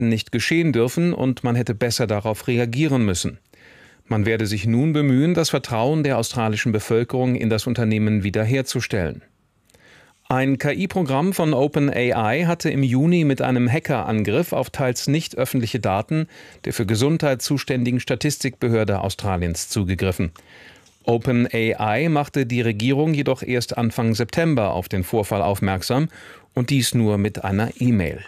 hätten nicht geschehen dürfen und man hätte besser darauf reagieren müssen. Man werde sich nun bemühen, das Vertrauen der australischen Bevölkerung in das Unternehmen wiederherzustellen. Ein KI-Programm von OpenAI hatte im Juni mit einem Hackerangriff auf teils nicht öffentliche Daten der für Gesundheit zuständigen Statistikbehörde Australiens zugegriffen. OpenAI machte die Regierung jedoch erst Anfang September auf den Vorfall aufmerksam und dies nur mit einer E-Mail.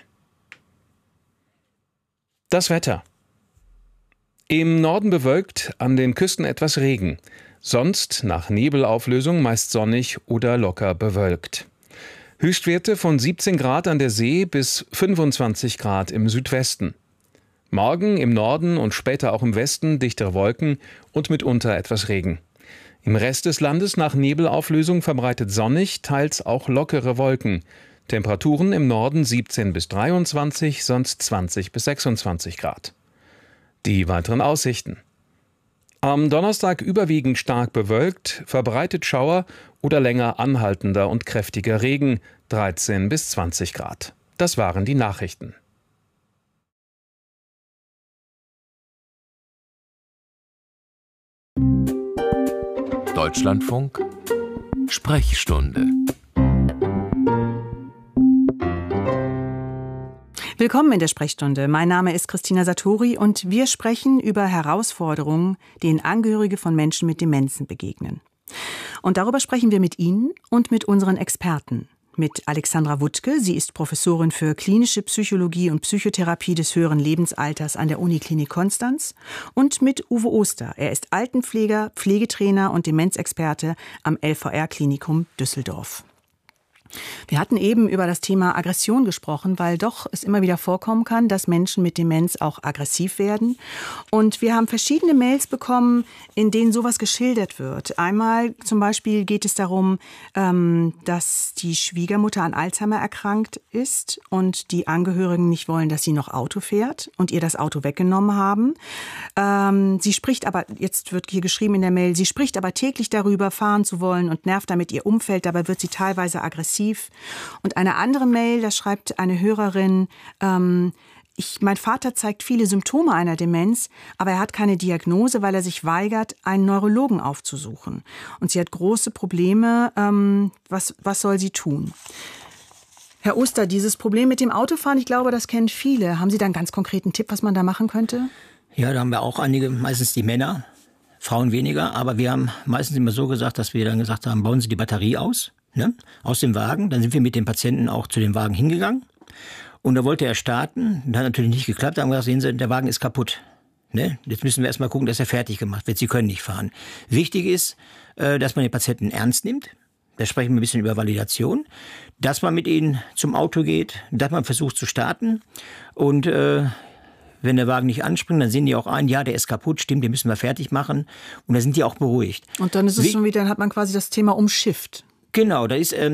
Das Wetter. Im Norden bewölkt, an den Küsten etwas Regen. Sonst nach Nebelauflösung meist sonnig oder locker bewölkt. Höchstwerte von 17 Grad an der See bis 25 Grad im Südwesten. Morgen im Norden und später auch im Westen dichtere Wolken und mitunter etwas Regen. Im Rest des Landes nach Nebelauflösung verbreitet sonnig, teils auch lockere Wolken. Temperaturen im Norden 17 bis 23, sonst 20 bis 26 Grad. Die weiteren Aussichten. Am Donnerstag überwiegend stark bewölkt, verbreitet Schauer oder länger anhaltender und kräftiger Regen, 13 bis 20 Grad. Das waren die Nachrichten. Deutschlandfunk Sprechstunde. Willkommen in der Sprechstunde. Mein Name ist Christina Satori und wir sprechen über Herausforderungen, denen Angehörige von Menschen mit Demenzen begegnen. Und darüber sprechen wir mit Ihnen und mit unseren Experten. Mit Alexandra Wuttke, sie ist Professorin für klinische Psychologie und Psychotherapie des höheren Lebensalters an der Uniklinik Konstanz. Und mit Uwe Oster, er ist Altenpfleger, Pflegetrainer und Demenzexperte am LVR-Klinikum Düsseldorf. Wir hatten eben über das Thema Aggression gesprochen, weil doch es immer wieder vorkommen kann, dass Menschen mit Demenz auch aggressiv werden. Und wir haben verschiedene Mails bekommen, in denen sowas geschildert wird. Einmal zum Beispiel geht es darum, dass die Schwiegermutter an Alzheimer erkrankt ist und die Angehörigen nicht wollen, dass sie noch Auto fährt und ihr das Auto weggenommen haben. Sie spricht aber, jetzt wird hier geschrieben in der Mail, sie spricht aber täglich darüber, fahren zu wollen und nervt damit ihr Umfeld. Dabei wird sie teilweise aggressiv. Und eine andere Mail, da schreibt eine Hörerin, mein Vater zeigt viele Symptome einer Demenz, aber er hat keine Diagnose, weil er sich weigert, einen Neurologen aufzusuchen. Und sie hat große Probleme. Was soll sie tun? Herr Oster, dieses Problem mit dem Autofahren, ich glaube, das kennen viele. Haben Sie da einen ganz konkreten Tipp, was man da machen könnte? Ja, da haben wir auch einige, meistens die Männer, Frauen weniger. Aber wir haben meistens immer so gesagt, dass wir dann gesagt haben, bauen Sie die Batterie aus. Ne, aus dem Wagen. Dann sind wir mit dem Patienten auch zu dem Wagen hingegangen. Und da wollte er starten. Das hat natürlich nicht geklappt. Da haben wir gesagt, sehen Sie, der Wagen ist kaputt. Ne? Jetzt müssen wir erstmal gucken, dass er fertig gemacht wird. Sie können nicht fahren. Wichtig ist, dass man den Patienten ernst nimmt. Da sprechen wir ein bisschen über Validation. Dass man mit ihnen zum Auto geht, dass man versucht zu starten. Und wenn der Wagen nicht anspringt, dann sehen die auch ein, ja, der ist kaputt, stimmt, den müssen wir fertig machen. Und dann sind die auch beruhigt. Und dann ist es schon wieder, dann hat man quasi das Thema umschifft. Genau, da ist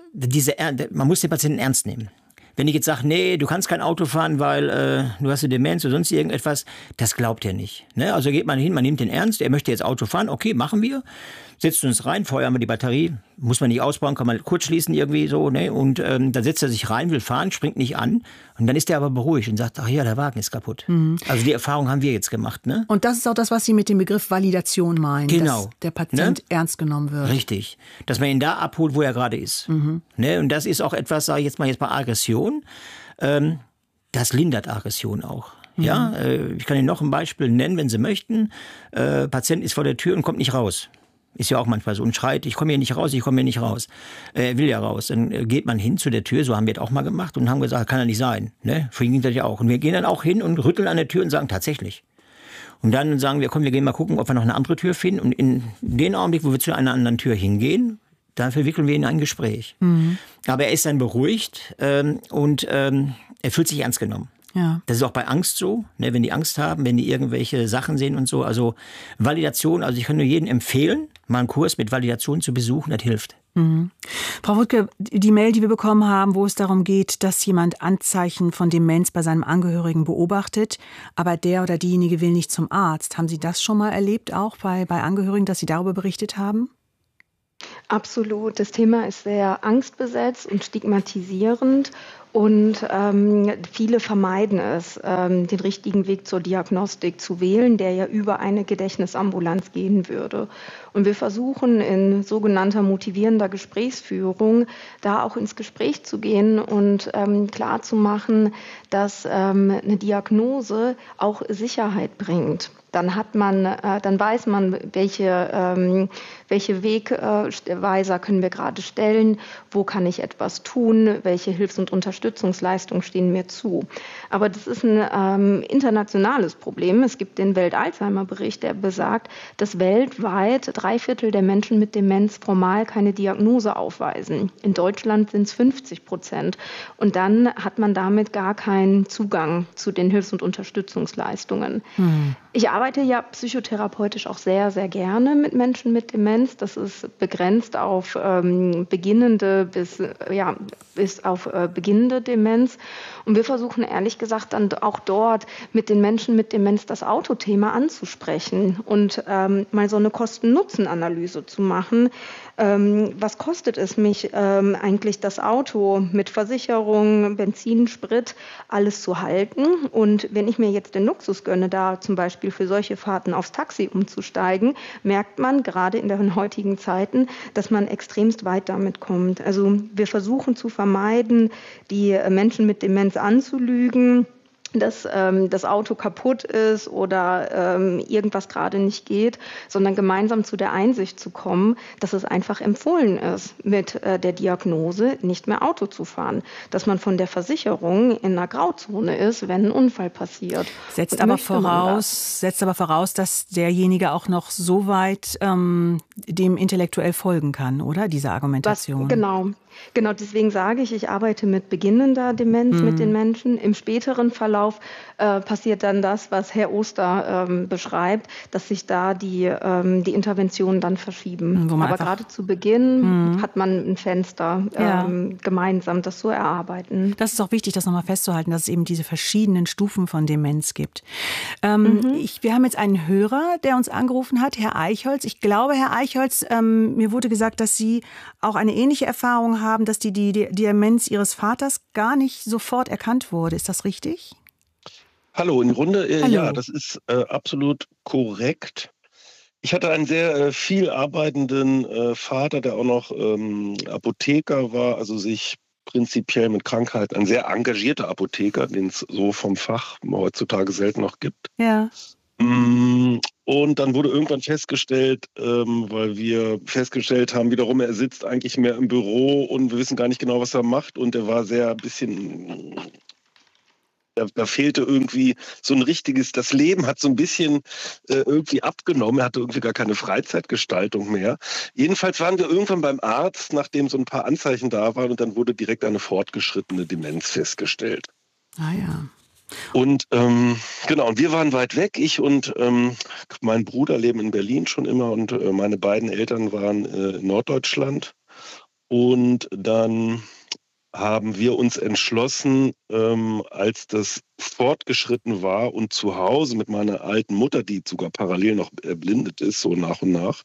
man muss den Patienten ernst nehmen. Wenn ich jetzt sage, nee, du kannst kein Auto fahren, weil du hast eine Demenz oder sonst irgendetwas, das glaubt er nicht. Ne? Also geht man hin, man nimmt den ernst, er möchte jetzt Auto fahren, okay, machen wir. Setzt uns rein, vorher haben wir die Batterie, muss man nicht ausbauen, kann man kurz schließen irgendwie so. Ne? Und dann setzt er sich rein, will fahren, springt nicht an. Und dann ist er aber beruhigt und sagt, ach ja, der Wagen ist kaputt. Mhm. Also die Erfahrung haben wir jetzt gemacht. Ne? Und das ist auch das, was Sie mit dem Begriff Validation meinen. Genau. Dass der Patient ernst genommen wird. Richtig. Dass man ihn da abholt, wo er gerade ist. Mhm. Ne? Und das ist auch etwas, sage ich jetzt mal bei Aggression, das lindert Aggression auch. Mhm. Ja, ich kann Ihnen noch ein Beispiel nennen, wenn Sie möchten. Patient ist vor der Tür und kommt nicht raus. Ist ja auch manchmal so und schreit, ich komme hier nicht raus, ich komme hier nicht raus. Er will ja raus. Dann geht man hin zu der Tür, so haben wir das auch mal gemacht und haben gesagt, kann ja nicht sein. Ne? Vorhin ging das ja auch. Und wir gehen dann auch hin und rütteln an der Tür und sagen, tatsächlich. Und dann sagen wir, komm, wir gehen mal gucken, ob wir noch eine andere Tür finden. Und in dem Augenblick, wo wir zu einer anderen Tür hingehen, dann verwickeln wir ihn in ein Gespräch. Mhm. Aber er ist dann beruhigt und er fühlt sich ernst genommen. Ja. Das ist auch bei Angst so, ne, wenn die Angst haben, wenn die irgendwelche Sachen sehen und so. Also Validation, also ich kann nur jedem empfehlen, mal einen Kurs mit Validation zu besuchen, das hilft. Mhm. Frau Wuttke, die Mail, die wir bekommen haben, wo es darum geht, dass jemand Anzeichen von Demenz bei seinem Angehörigen beobachtet, aber der oder diejenige will nicht zum Arzt. Haben Sie das schon mal erlebt, auch bei Angehörigen, dass Sie darüber berichtet haben? Absolut. Das Thema ist sehr angstbesetzt und stigmatisierend. Und viele vermeiden es, den richtigen Weg zur Diagnostik zu wählen, der ja über eine Gedächtnisambulanz gehen würde. Und wir versuchen in sogenannter motivierender Gesprächsführung da auch ins Gespräch zu gehen und klarzumachen, dass eine Diagnose auch Sicherheit bringt. Dann weiß man, welche Wegweiser können wir gerade stellen, wo kann ich etwas tun, welche Hilfs- und Unterstützungsleistungen stehen mir zu. Aber das ist ein internationales Problem. Es gibt den Welt-Alzheimer-Bericht, der besagt, dass weltweit 3/4 der Menschen mit Demenz formal keine Diagnose aufweisen. In Deutschland sind es 50%. Und dann hat man damit gar keinen Zugang zu den Hilfs- und Unterstützungsleistungen. Ich arbeite ja psychotherapeutisch auch sehr, sehr gerne mit Menschen mit Demenz. Das ist begrenzt auf beginnende bis auf beginnende Demenz. Und wir versuchen ehrlich gesagt dann auch dort mit den Menschen mit Demenz das Autothema anzusprechen und mal so eine Kosten-Nutzen-Analyse zu machen. Was kostet es mich eigentlich, das Auto mit Versicherung, Benzin, Sprit, alles zu halten? Und wenn ich mir jetzt den Luxus gönne, da zum Beispiel für solche Fahrten aufs Taxi umzusteigen, merkt man gerade in den heutigen Zeiten, dass man extremst weit damit kommt. Also wir versuchen zu vermeiden, die Menschen mit Demenz anzulügen, dass das Auto kaputt ist oder irgendwas gerade nicht geht, sondern gemeinsam zu der Einsicht zu kommen, dass es einfach empfohlen ist, mit der Diagnose nicht mehr Auto zu fahren. Dass man von der Versicherung in einer Grauzone ist, wenn ein Unfall passiert. Setzt aber voraus, dass derjenige auch noch so weit dem intellektuell folgen kann, oder? Diese Argumentation. Genau, deswegen sage ich arbeite mit beginnender Demenz mit den Menschen. Im späteren Verlauf passiert dann das, was Herr Oster beschreibt, dass sich da die Interventionen dann verschieben. Aber gerade zu Beginn hat man ein Fenster, gemeinsam das zu erarbeiten. Das ist auch wichtig, das nochmal festzuhalten, dass es eben diese verschiedenen Stufen von Demenz gibt. Wir haben jetzt einen Hörer, der uns angerufen hat, Herr Eichholz. Ich glaube, Herr Eichholz, mir wurde gesagt, dass Sie auch eine ähnliche Erfahrung haben, dass die Demenz Ihres Vaters gar nicht sofort erkannt wurde. Ist das richtig? Hallo, im Grunde, Hallo. ja, das ist absolut korrekt. Ich hatte einen sehr viel arbeitenden Vater, der auch noch Apotheker war, also sich prinzipiell mit Krankheiten, ein sehr engagierter Apotheker, den es so vom Fach heutzutage selten noch gibt. Ja. Und dann wurde irgendwann festgestellt, weil wir festgestellt haben, wiederum, er sitzt eigentlich mehr im Büro und wir wissen gar nicht genau, was er macht. Und er war sehr ein bisschen, da fehlte irgendwie so ein richtiges, das Leben hat so ein bisschen irgendwie abgenommen. Er hatte irgendwie gar keine Freizeitgestaltung mehr. Jedenfalls waren wir irgendwann beim Arzt, nachdem so ein paar Anzeichen da waren und dann wurde direkt eine fortgeschrittene Demenz festgestellt. Ah ja. Und genau, und wir waren weit weg. Ich und mein Bruder leben in Berlin schon immer und meine beiden Eltern waren in Norddeutschland. Und dann haben wir uns entschlossen, als das fortgeschritten war und zu Hause mit meiner alten Mutter, die sogar parallel noch erblindet ist, so nach und nach,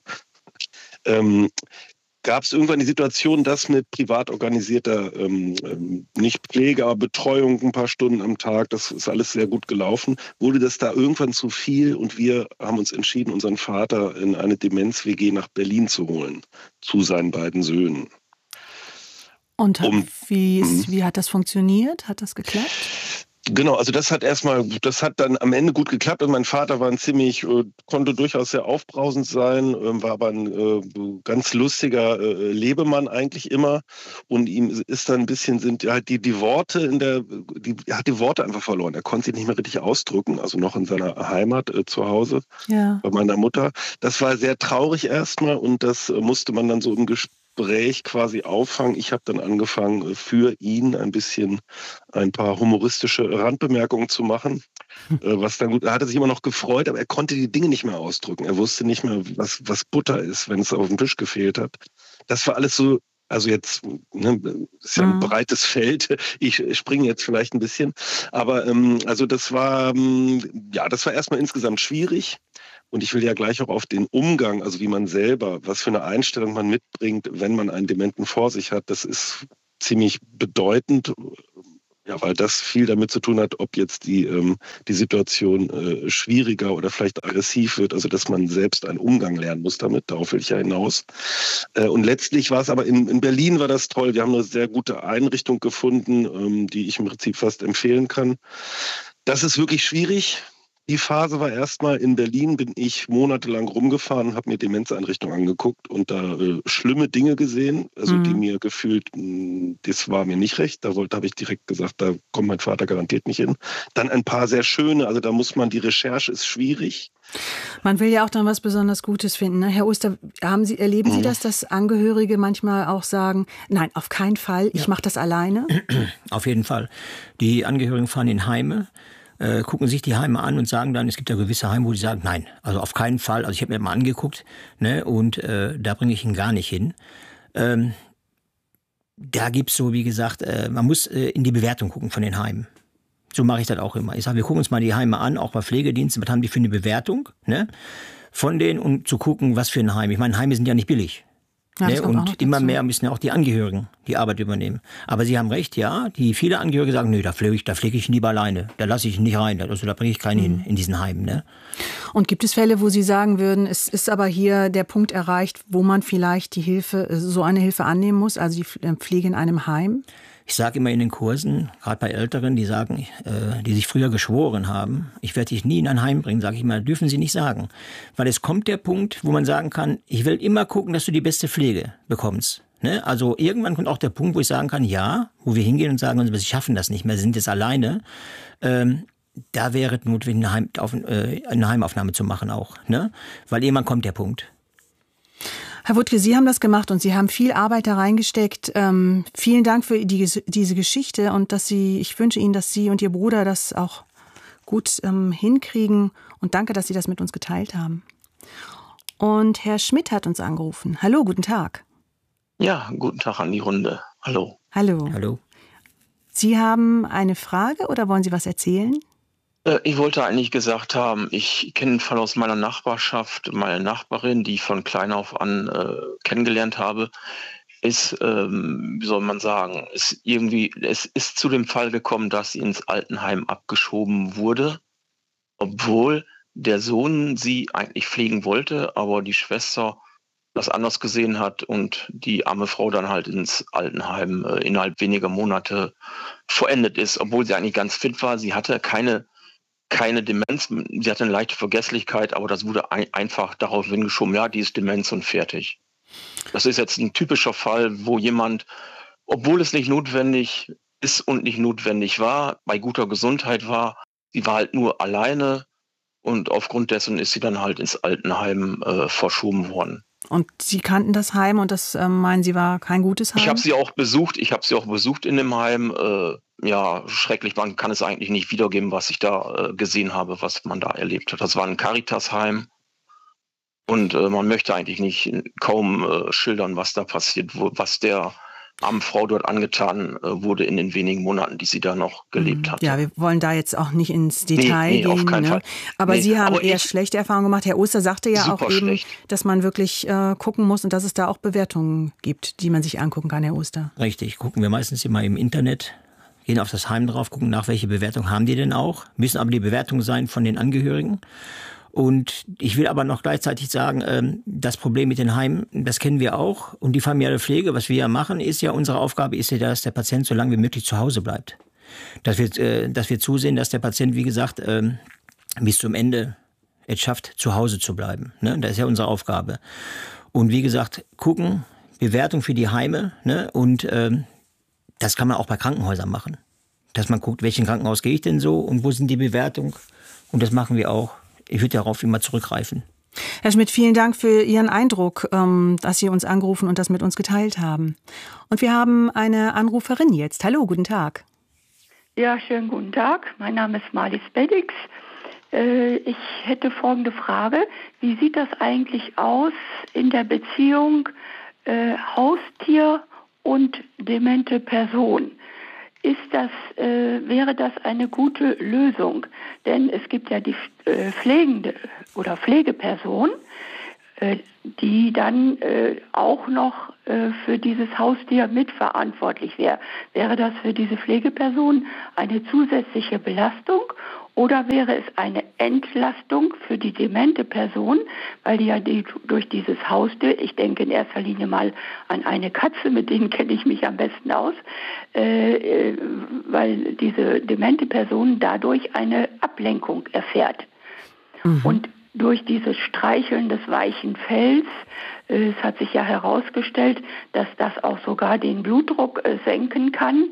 gab es irgendwann die Situation, dass mit privat organisierter, nicht Pflege, aber Betreuung ein paar Stunden am Tag, das ist alles sehr gut gelaufen, wurde das da irgendwann zu viel und wir haben uns entschieden, unseren Vater in eine Demenz-WG nach Berlin zu holen, zu seinen beiden Söhnen. Und wie hat das funktioniert? Hat das geklappt? Genau, also das hat dann am Ende gut geklappt und mein Vater war konnte durchaus sehr aufbrausend sein, war aber ein ganz lustiger Lebemann eigentlich immer und ihm ist dann ein bisschen, sind halt die Worte er hat die Worte einfach verloren. Er konnte sie nicht mehr richtig ausdrücken, also noch in seiner Heimat zu Hause bei meiner Mutter. Das war sehr traurig erstmal und das musste man dann so im Gespräch quasi auffangen. Ich habe dann angefangen, für ihn ein paar humoristische Randbemerkungen zu machen. Was dann gut, er hatte sich immer noch gefreut, aber er konnte die Dinge nicht mehr ausdrücken. Er wusste nicht mehr, was Butter ist, wenn es auf dem Tisch gefehlt hat. Das war alles so, also jetzt, ist ja ein breites Feld. Ich springe jetzt vielleicht ein bisschen. Aber also das war erstmal insgesamt schwierig. Und ich will ja gleich auch auf den Umgang, also wie man selber, was für eine Einstellung man mitbringt, wenn man einen Dementen vor sich hat. Das ist ziemlich bedeutend. Ja, weil das viel damit zu tun hat, ob jetzt die Situation schwieriger oder vielleicht aggressiv wird, also dass man selbst einen Umgang lernen muss damit, darauf will ich ja hinaus. Und letztlich war es aber in Berlin war das toll, wir haben eine sehr gute Einrichtung gefunden, die ich im Prinzip fast empfehlen kann. Das ist wirklich schwierig. Die Phase war erstmal in Berlin, bin ich monatelang rumgefahren, habe mir Demenzeinrichtungen angeguckt und da schlimme Dinge gesehen, also die mir gefühlt, das war mir nicht recht. Da habe ich direkt gesagt, da kommt mein Vater garantiert nicht hin. Dann ein paar sehr schöne, also da muss man, die Recherche ist schwierig. Man will ja auch dann was besonders Gutes finden. Ne? Herr Oster, erleben Sie das, dass Angehörige manchmal auch sagen, nein, auf keinen Fall, ich mache das alleine? Auf jeden Fall. Die Angehörigen fahren in Heime, gucken sich die Heime an und sagen dann, es gibt ja gewisse Heime, wo die sagen, nein, also auf keinen Fall. Also ich habe mir mal angeguckt, ne, und da bringe ich ihn gar nicht hin. Da gibt's so, wie gesagt, man muss in die Bewertung gucken von den Heimen. So mache ich das auch immer. Ich sage, wir gucken uns mal die Heime an, auch bei Pflegediensten, was haben die für eine Bewertung, ne, von denen, um zu gucken, was für ein Heim. Ich meine, Heime sind ja nicht billig. Ja, ne? Und immer mehr müssen ja auch die Angehörigen die Arbeit übernehmen. Aber Sie haben recht, ja, die viele Angehörige sagen, nö, da pflege ich lieber alleine. Da lasse ich ihn nicht rein. Also da bringe ich keinen hin in diesen Heimen. Ne? Und gibt es Fälle, wo Sie sagen würden, es ist aber hier der Punkt erreicht, wo man vielleicht die Hilfe, so eine Hilfe annehmen muss, also die Pflege in einem Heim? Ich sage immer in den Kursen, gerade bei Älteren, die sagen, die sich früher geschworen haben, ich werde dich nie in ein Heim bringen, sage ich immer, dürfen Sie nicht sagen. Weil es kommt der Punkt, wo man sagen kann, ich will immer gucken, dass du die beste Pflege bekommst. Ne? Also irgendwann kommt auch der Punkt, wo ich sagen kann, ja, wo wir hingehen und sagen, wir schaffen das nicht mehr, sind jetzt alleine. Da wäre es notwendig, eine Heimaufnahme zu machen auch. Ne? Weil irgendwann kommt der Punkt. Herr Wuttke, Sie haben das gemacht und Sie haben viel Arbeit da reingesteckt. Vielen Dank für diese Geschichte und ich wünsche Ihnen, dass Sie und Ihr Bruder das auch gut hinkriegen und danke, dass Sie das mit uns geteilt haben. Und Herr Schmidt hat uns angerufen. Hallo, guten Tag. Ja, guten Tag an die Runde. Hallo. Hallo. Hallo. Sie haben eine Frage oder wollen Sie was erzählen? Ich wollte eigentlich gesagt haben, ich kenne einen Fall aus meiner Nachbarschaft. Meine Nachbarin, die ich von klein auf an kennengelernt habe, ist, wie soll man sagen, es ist zu dem Fall gekommen, dass sie ins Altenheim abgeschoben wurde, obwohl der Sohn sie eigentlich pflegen wollte, aber die Schwester das anders gesehen hat und die arme Frau dann halt ins Altenheim innerhalb weniger Monate verendet ist, obwohl sie eigentlich ganz fit war. Sie hatte keine Demenz, sie hatte eine leichte Vergesslichkeit, aber das wurde einfach darauf hingeschoben, ja, die ist Demenz und fertig. Das ist jetzt ein typischer Fall, wo jemand, obwohl es nicht notwendig ist und nicht notwendig war, bei guter Gesundheit war, sie war halt nur alleine und aufgrund dessen ist sie dann halt ins Altenheim verschoben worden. Und Sie kannten das Heim und das meinen Sie war kein gutes Heim? Ich habe sie auch besucht in dem Heim. Ja, schrecklich, man kann es eigentlich nicht wiedergeben, was ich da gesehen habe, was man da erlebt hat. Das war ein Caritas-Heim und man möchte eigentlich kaum schildern, was da passiert, was der armen Frau dort angetan wurde in den wenigen Monaten, die sie da noch gelebt hat. Ja, wir wollen da jetzt auch nicht ins Detail gehen. Auf keinen Fall. Aber Sie haben eher schlechte Erfahrungen gemacht. Herr Oster sagte ja auch eben, schlecht, dass man wirklich gucken muss und dass es da auch Bewertungen gibt, die man sich angucken kann, Herr Oster. Richtig, gucken wir meistens immer im Internet, gehen auf das Heim drauf, gucken nach, welche Bewertung haben die denn auch, müssen aber die Bewertung sein von den Angehörigen. Und ich will aber noch gleichzeitig sagen, das Problem mit den Heimen, das kennen wir auch. Und die familiäre Pflege, was wir ja machen, ist ja, unsere Aufgabe ist ja, dass der Patient so lange wie möglich zu Hause bleibt. Dass wir zusehen, dass der Patient, wie gesagt, bis zum Ende es schafft, zu Hause zu bleiben. Ne? Das ist ja unsere Aufgabe. Und wie gesagt, gucken, Bewertung für die Heime. Ne? Und das kann man auch bei Krankenhäusern machen. Dass man guckt, welchen Krankenhaus gehe ich denn so und wo sind die Bewertungen. Und das machen wir auch. Ich würde darauf immer zurückgreifen. Herr Schmidt, vielen Dank für Ihren Eindruck, dass Sie uns angerufen und das mit uns geteilt haben. Und wir haben eine Anruferin jetzt. Hallo, guten Tag. Ja, schönen guten Tag. Mein Name ist Marlies Beddix. Ich hätte folgende Frage. Wie sieht das eigentlich aus in der Beziehung Haustier und demente Person? Wäre das eine gute Lösung? Denn es gibt ja die pflegende oder Pflegeperson, die dann auch noch für dieses Haustier mitverantwortlich wäre. Wäre das für diese Pflegeperson eine zusätzliche Belastung oder wäre es eine Entlastung für die demente Person, weil die ja durch dieses Haustier, ich denke in erster Linie mal an eine Katze, mit denen kenne ich mich am besten aus, weil diese demente Person dadurch eine Ablenkung erfährt. Und durch dieses Streicheln des weichen Fells, es hat sich ja herausgestellt, dass das auch sogar den Blutdruck senken kann.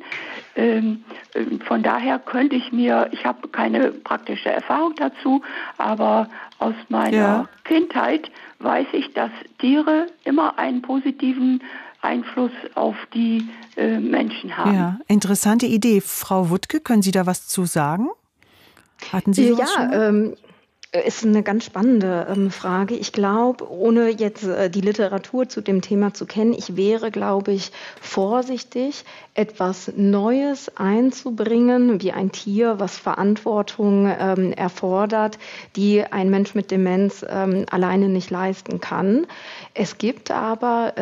Von daher könnte ich habe keine praktische Erfahrung dazu, aber aus meiner Kindheit weiß ich, dass Tiere immer einen positiven Einfluss auf die Menschen haben. Ja, interessante Idee. Frau Wuttke, können Sie da was zu sagen? Hatten Sie sowas schon mal? Ist eine ganz spannende Frage. Ich glaube, ohne jetzt die Literatur zu dem Thema zu kennen, ich wäre, glaube ich, vorsichtig, etwas Neues einzubringen, wie ein Tier, was Verantwortung erfordert, die ein Mensch mit Demenz alleine nicht leisten kann. Es gibt aber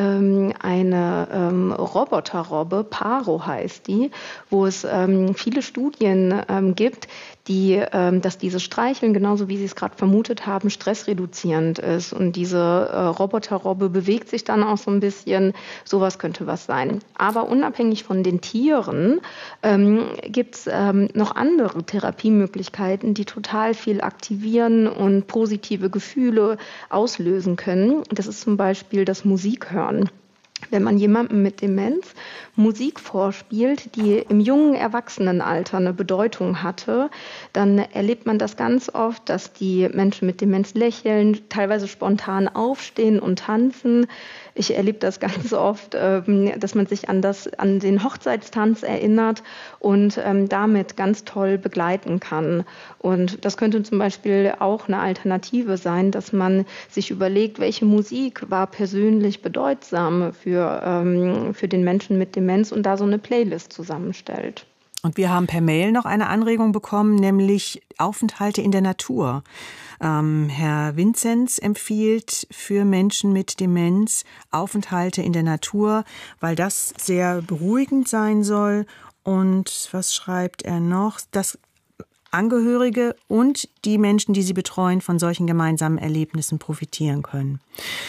eine Roboterrobbe, Paro heißt die, wo es viele Studien gibt, dass dieses Streicheln, genauso wie Sie es gerade vermutet haben, stressreduzierend ist. Und diese Roboterrobbe bewegt sich dann auch so ein bisschen. Sowas könnte was sein. Aber unabhängig von den Tieren gibt es noch andere Therapiemöglichkeiten, die total viel aktivieren und positive Gefühle auslösen können. Das ist zum Beispiel das Musikhören. Wenn man jemandem mit Demenz Musik vorspielt, die im jungen Erwachsenenalter eine Bedeutung hatte, dann erlebt man das ganz oft, dass die Menschen mit Demenz lächeln, teilweise spontan aufstehen und tanzen. Ich erlebe das ganz oft, dass man sich an den Hochzeitstanz erinnert und damit ganz toll begleiten kann. Und das könnte zum Beispiel auch eine Alternative sein, dass man sich überlegt, welche Musik war persönlich bedeutsam für den Menschen mit Demenz und da so eine Playlist zusammenstellt. Und wir haben per Mail noch eine Anregung bekommen, nämlich Aufenthalte in der Natur. Herr Vinzenz empfiehlt für Menschen mit Demenz Aufenthalte in der Natur, weil das sehr beruhigend sein soll. Und was schreibt er noch? Dass Angehörige und die Menschen, die sie betreuen, von solchen gemeinsamen Erlebnissen profitieren können.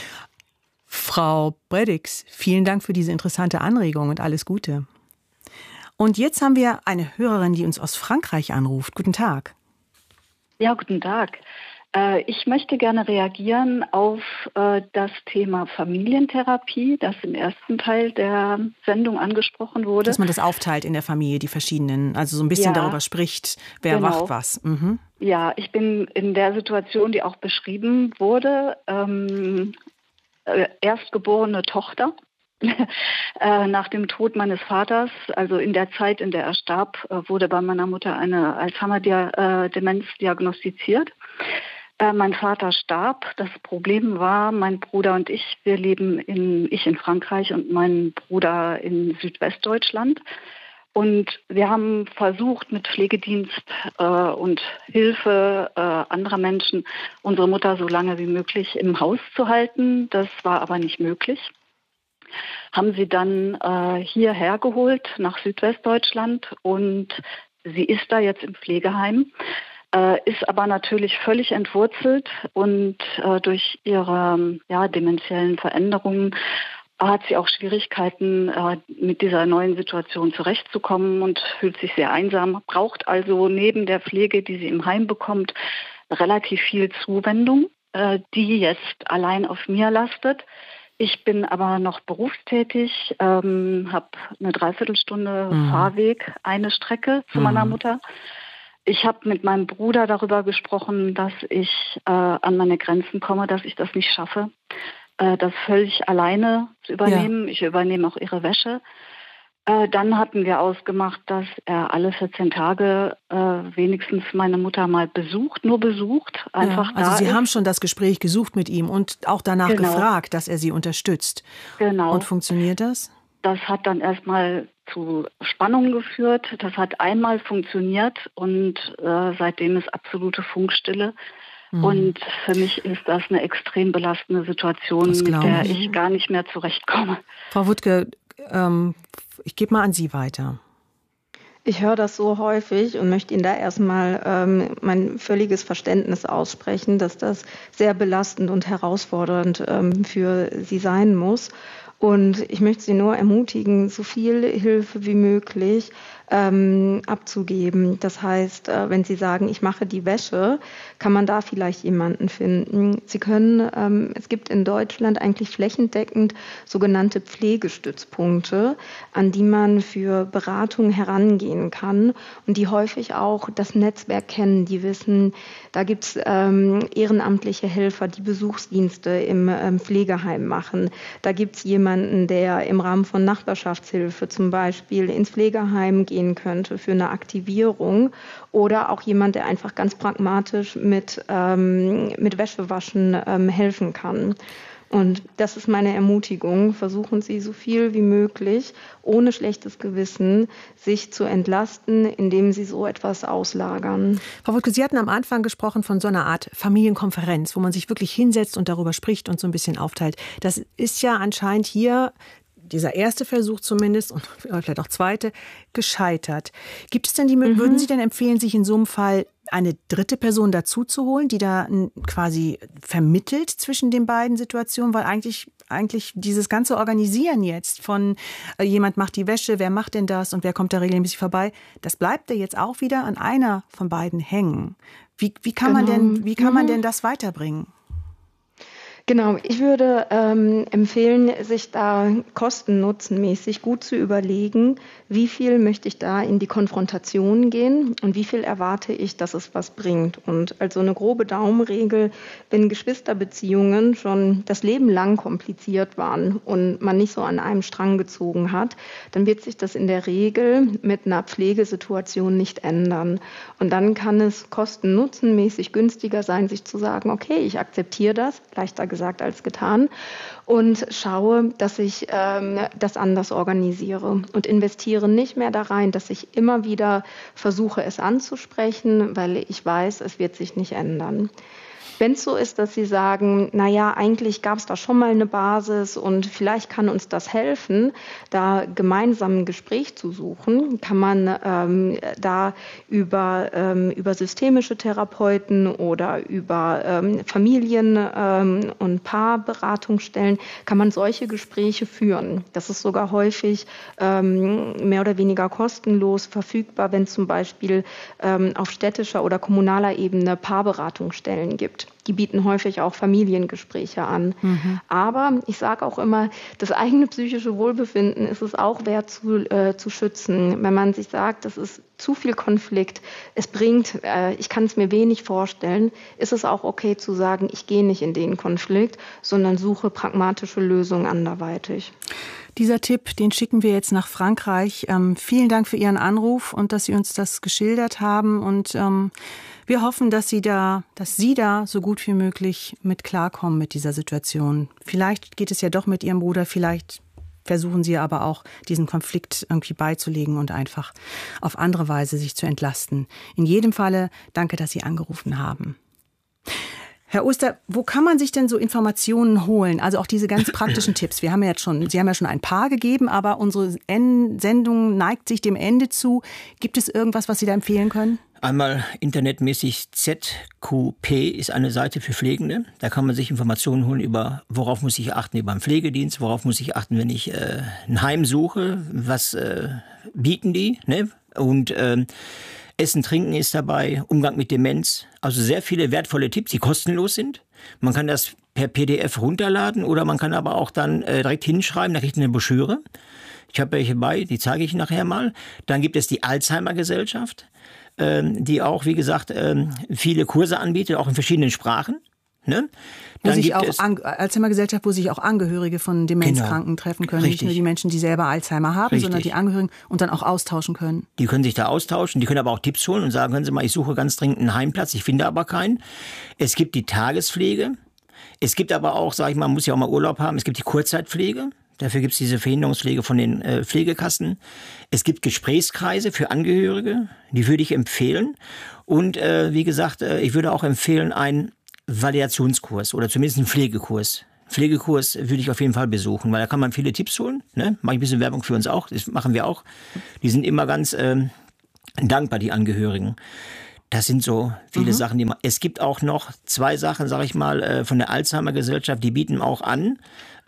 Frau Breddix, vielen Dank für diese interessante Anregung und alles Gute. Und jetzt haben wir eine Hörerin, die uns aus Frankreich anruft. Guten Tag. Ja, guten Tag. Ich möchte gerne reagieren auf das Thema Familientherapie, das im ersten Teil der Sendung angesprochen wurde. Dass man das aufteilt in der Familie, die verschiedenen, also so ein bisschen darüber spricht, wer macht was. Mhm. Ja, ich bin in der Situation, die auch beschrieben wurde, erstgeborene Tochter. Nach dem Tod meines Vaters, also in der Zeit, in der er starb, wurde bei meiner Mutter eine Alzheimer-Demenz diagnostiziert. Mein Vater starb. Das Problem war, mein Bruder und ich, wir leben ich in Frankreich und mein Bruder in Südwestdeutschland. Und wir haben versucht, mit Pflegedienst und Hilfe anderer Menschen unsere Mutter so lange wie möglich im Haus zu halten. Das war aber nicht möglich. Haben sie dann hierher geholt nach Südwestdeutschland und sie ist da jetzt im Pflegeheim. Ist aber natürlich völlig entwurzelt und durch ihre dementiellen Veränderungen hat sie auch Schwierigkeiten, mit dieser neuen Situation zurechtzukommen und fühlt sich sehr einsam, braucht also neben der Pflege, die sie im Heim bekommt, relativ viel Zuwendung, die jetzt allein auf mir lastet. Ich bin aber noch berufstätig, habe eine Dreiviertelstunde Fahrweg, eine Strecke zu meiner Mutter. Ich habe mit meinem Bruder darüber gesprochen, dass ich an meine Grenzen komme, dass ich das nicht schaffe, das völlig alleine zu übernehmen. Ja. Ich übernehme auch ihre Wäsche. Dann hatten wir ausgemacht, dass er alle 14 Tage wenigstens meine Mutter mal besucht, einfach also da Sie ist. haben schon das Gespräch gesucht mit ihm und auch danach gefragt, dass er Sie unterstützt. Genau. Und funktioniert das? Das hat dann erstmal zu Spannungen geführt. Das hat einmal funktioniert und seitdem ist absolute Funkstille. Und für mich ist das eine extrem belastende Situation, mit der ich gar nicht mehr zurechtkomme. Frau Wuttke, ich gebe mal an Sie weiter. Ich höre das so häufig und möchte Ihnen da erstmal mein völliges Verständnis aussprechen, dass das sehr belastend und herausfordernd für Sie sein muss. Und ich möchte Sie nur ermutigen, so viel Hilfe wie möglich abzugeben. Das heißt, wenn Sie sagen, ich mache die Wäsche, kann man da vielleicht jemanden finden. Sie können, es gibt in Deutschland eigentlich flächendeckend sogenannte Pflegestützpunkte, an die man für Beratung herangehen kann und die häufig auch das Netzwerk kennen, die wissen, da gibt es ehrenamtliche Helfer, die Besuchsdienste im Pflegeheim machen. Da gibt es jemanden, der im Rahmen von Nachbarschaftshilfe zum Beispiel ins Pflegeheim gehen könnte für eine Aktivierung oder auch jemand, der einfach ganz pragmatisch mit Wäschewaschen helfen kann. Und das ist meine Ermutigung. Versuchen Sie so viel wie möglich, ohne schlechtes Gewissen, sich zu entlasten, indem Sie so etwas auslagern. Frau Wuttke, Sie hatten am Anfang gesprochen von so einer Art Familienkonferenz, wo man sich wirklich hinsetzt und darüber spricht und so ein bisschen aufteilt. Das ist ja anscheinend hier, dieser erste Versuch zumindest und vielleicht auch zweite, gescheitert. Gibt es denn würden Sie denn empfehlen, sich in so einem Fall eine dritte Person dazu zu holen, die da quasi vermittelt zwischen den beiden Situationen? Weil eigentlich dieses ganze Organisieren jetzt von jemand macht die Wäsche, wer macht denn das und wer kommt da regelmäßig vorbei, das bleibt ja jetzt auch wieder an einer von beiden hängen. Wie kann man denn das weiterbringen? Genau, ich würde empfehlen, sich da kosten-nutzen-mäßig gut zu überlegen, wie viel möchte ich da in die Konfrontation gehen und wie viel erwarte ich, dass es was bringt. Und also eine grobe Daumenregel, wenn Geschwisterbeziehungen schon das Leben lang kompliziert waren und man nicht so an einem Strang gezogen hat, dann wird sich das in der Regel mit einer Pflegesituation nicht ändern. Und dann kann es kosten-nutzen-mäßig günstiger sein, sich zu sagen, okay, ich akzeptiere das, leichter gesagt als getan, und schaue, dass ich das anders organisiere und investiere nicht mehr da rein, dass ich immer wieder versuche, es anzusprechen, weil ich weiß, es wird sich nicht ändern. Wenn es so ist, dass Sie sagen, naja, eigentlich gab es da schon mal eine Basis und vielleicht kann uns das helfen, da gemeinsam ein Gespräch zu suchen, kann man da über systemische Therapeuten oder über Familien- und Paarberatungsstellen, kann man solche Gespräche führen. Das ist sogar häufig mehr oder weniger kostenlos verfügbar, wenn es zum Beispiel auf städtischer oder kommunaler Ebene Paarberatungsstellen gibt. Die bieten häufig auch Familiengespräche an. Aber ich sage auch immer, das eigene psychische Wohlbefinden ist es auch wert zu schützen. Wenn man sich sagt, das ist zu viel Konflikt, es bringt, ich kann es mir wenig vorstellen, ist es auch okay zu sagen, ich gehe nicht in den Konflikt, sondern suche pragmatische Lösungen anderweitig. Dieser Tipp, den schicken wir jetzt nach Frankreich. Vielen Dank für Ihren Anruf und dass Sie uns das geschildert haben. Und wir hoffen, dass Sie da so gut wie möglich mit klarkommen mit dieser Situation. Vielleicht geht es ja doch mit Ihrem Bruder, vielleicht versuchen Sie aber auch, diesen Konflikt irgendwie beizulegen und einfach auf andere Weise sich zu entlasten. In jedem Falle danke, dass Sie angerufen haben. Herr Oster, wo kann man sich denn so Informationen holen? Also auch diese ganz praktischen Tipps. Sie haben ja schon ein paar gegeben, aber unsere Sendung neigt sich dem Ende zu. Gibt es irgendwas, was Sie da empfehlen können? Einmal internetmäßig ZQP ist eine Seite für Pflegende. Da kann man sich Informationen holen über, worauf muss ich achten über einen Pflegedienst, worauf muss ich achten, wenn ich ein Heim suche, was bieten die, ne? Und Essen, Trinken ist dabei, Umgang mit Demenz. Also sehr viele wertvolle Tipps, die kostenlos sind. Man kann das per PDF runterladen oder man kann aber auch dann direkt hinschreiben, da kriegt man eine Broschüre. Ich habe welche bei, die zeige ich nachher mal. Dann gibt es die Alzheimer-Gesellschaft, die auch, wie gesagt, viele Kurse anbietet, auch in verschiedenen Sprachen. Ne? Dann gibt es Alzheimer-Gesellschaft, wo sich auch Angehörige von Demenzkranken treffen können. Richtig. Nicht nur die Menschen, die selber Alzheimer haben, sondern die Angehörigen und dann auch austauschen können. Die können sich da austauschen, die können aber auch Tipps holen und sagen, hören Sie mal, ich suche ganz dringend einen Heimplatz, ich finde aber keinen. Es gibt die Tagespflege. Es gibt aber auch, sage ich mal, man muss ja auch mal Urlaub haben, es gibt die Kurzzeitpflege. Dafür gibt es diese Verhinderungspflege von den Pflegekassen. Es gibt Gesprächskreise für Angehörige, die würde ich empfehlen. Und wie gesagt, ich würde auch empfehlen, ein Variationskurs oder zumindest einen Pflegekurs. Pflegekurs würde ich auf jeden Fall besuchen, weil da kann man viele Tipps holen. Ne? Mache ich ein bisschen Werbung für uns auch, das machen wir auch. Die sind immer ganz dankbar, die Angehörigen. Das sind so viele Sachen, es gibt auch noch 2 Sachen, sage ich mal, von der Alzheimer-Gesellschaft, die bieten auch an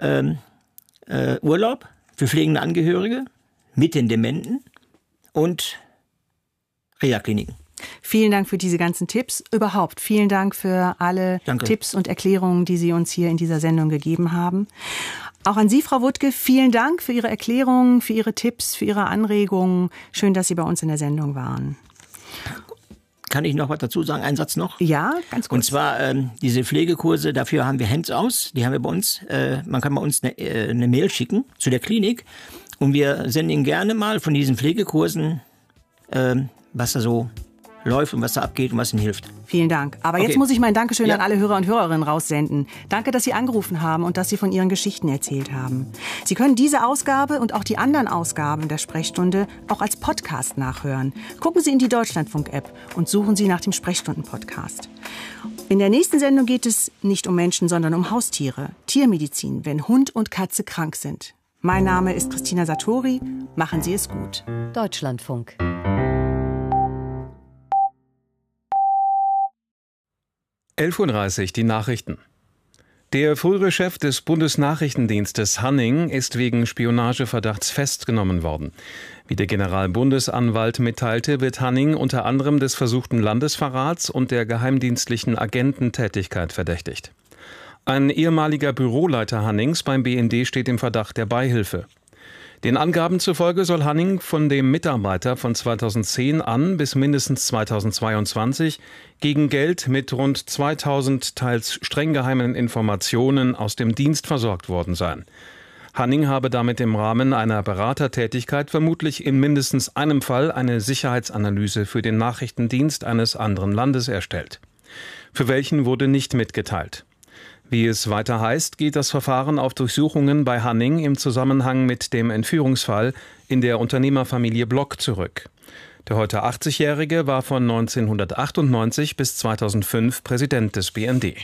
Urlaub für pflegende Angehörige mit den Dementen und Reha-Kliniken. Vielen Dank für diese ganzen Tipps. Überhaupt vielen Dank für alle Tipps und Erklärungen, die Sie uns hier in dieser Sendung gegeben haben. Auch an Sie, Frau Wuttke, vielen Dank für Ihre Erklärungen, für Ihre Tipps, für Ihre Anregungen. Schön, dass Sie bei uns in der Sendung waren. Kann ich noch was dazu sagen? Einen Satz noch? Ja, ganz kurz. Und zwar diese Pflegekurse, dafür haben wir Hands-Aus. Die haben wir bei uns. Man kann bei uns eine Mail schicken zu der Klinik. Und wir senden Ihnen gerne mal von diesen Pflegekursen, was da so läuft und was da abgeht und was Ihnen hilft. Vielen Dank. Aber jetzt muss ich mein Dankeschön an alle Hörer und Hörerinnen raussenden. Danke, dass Sie angerufen haben und dass Sie von Ihren Geschichten erzählt haben. Sie können diese Ausgabe und auch die anderen Ausgaben der Sprechstunde auch als Podcast nachhören. Gucken Sie in die Deutschlandfunk-App und suchen Sie nach dem Sprechstunden-Podcast. In der nächsten Sendung geht es nicht um Menschen, sondern um Haustiere. Tiermedizin, wenn Hund und Katze krank sind. Mein Name ist Christina Satori. Machen Sie es gut. Deutschlandfunk. (11:30 Uhr) die Nachrichten. Der frühere Chef des Bundesnachrichtendienstes Hanning ist wegen Spionageverdachts festgenommen worden. Wie der Generalbundesanwalt mitteilte, wird Hanning unter anderem des versuchten Landesverrats und der geheimdienstlichen Agententätigkeit verdächtigt. Ein ehemaliger Büroleiter Hannings beim BND steht im Verdacht der Beihilfe. Den Angaben zufolge soll Hanning von dem Mitarbeiter von 2010 an bis mindestens 2022 gegen Geld mit rund 2000 teils streng geheimen Informationen aus dem Dienst versorgt worden sein. Hanning habe damit im Rahmen einer Beratertätigkeit vermutlich in mindestens einem Fall eine Sicherheitsanalyse für den Nachrichtendienst eines anderen Landes erstellt. Für welchen wurde nicht mitgeteilt. Wie es weiter heißt, geht das Verfahren auf Durchsuchungen bei Hanning im Zusammenhang mit dem Entführungsfall in der Unternehmerfamilie Block zurück. Der heute 80-Jährige war von 1998 bis 2005 Präsident des BND.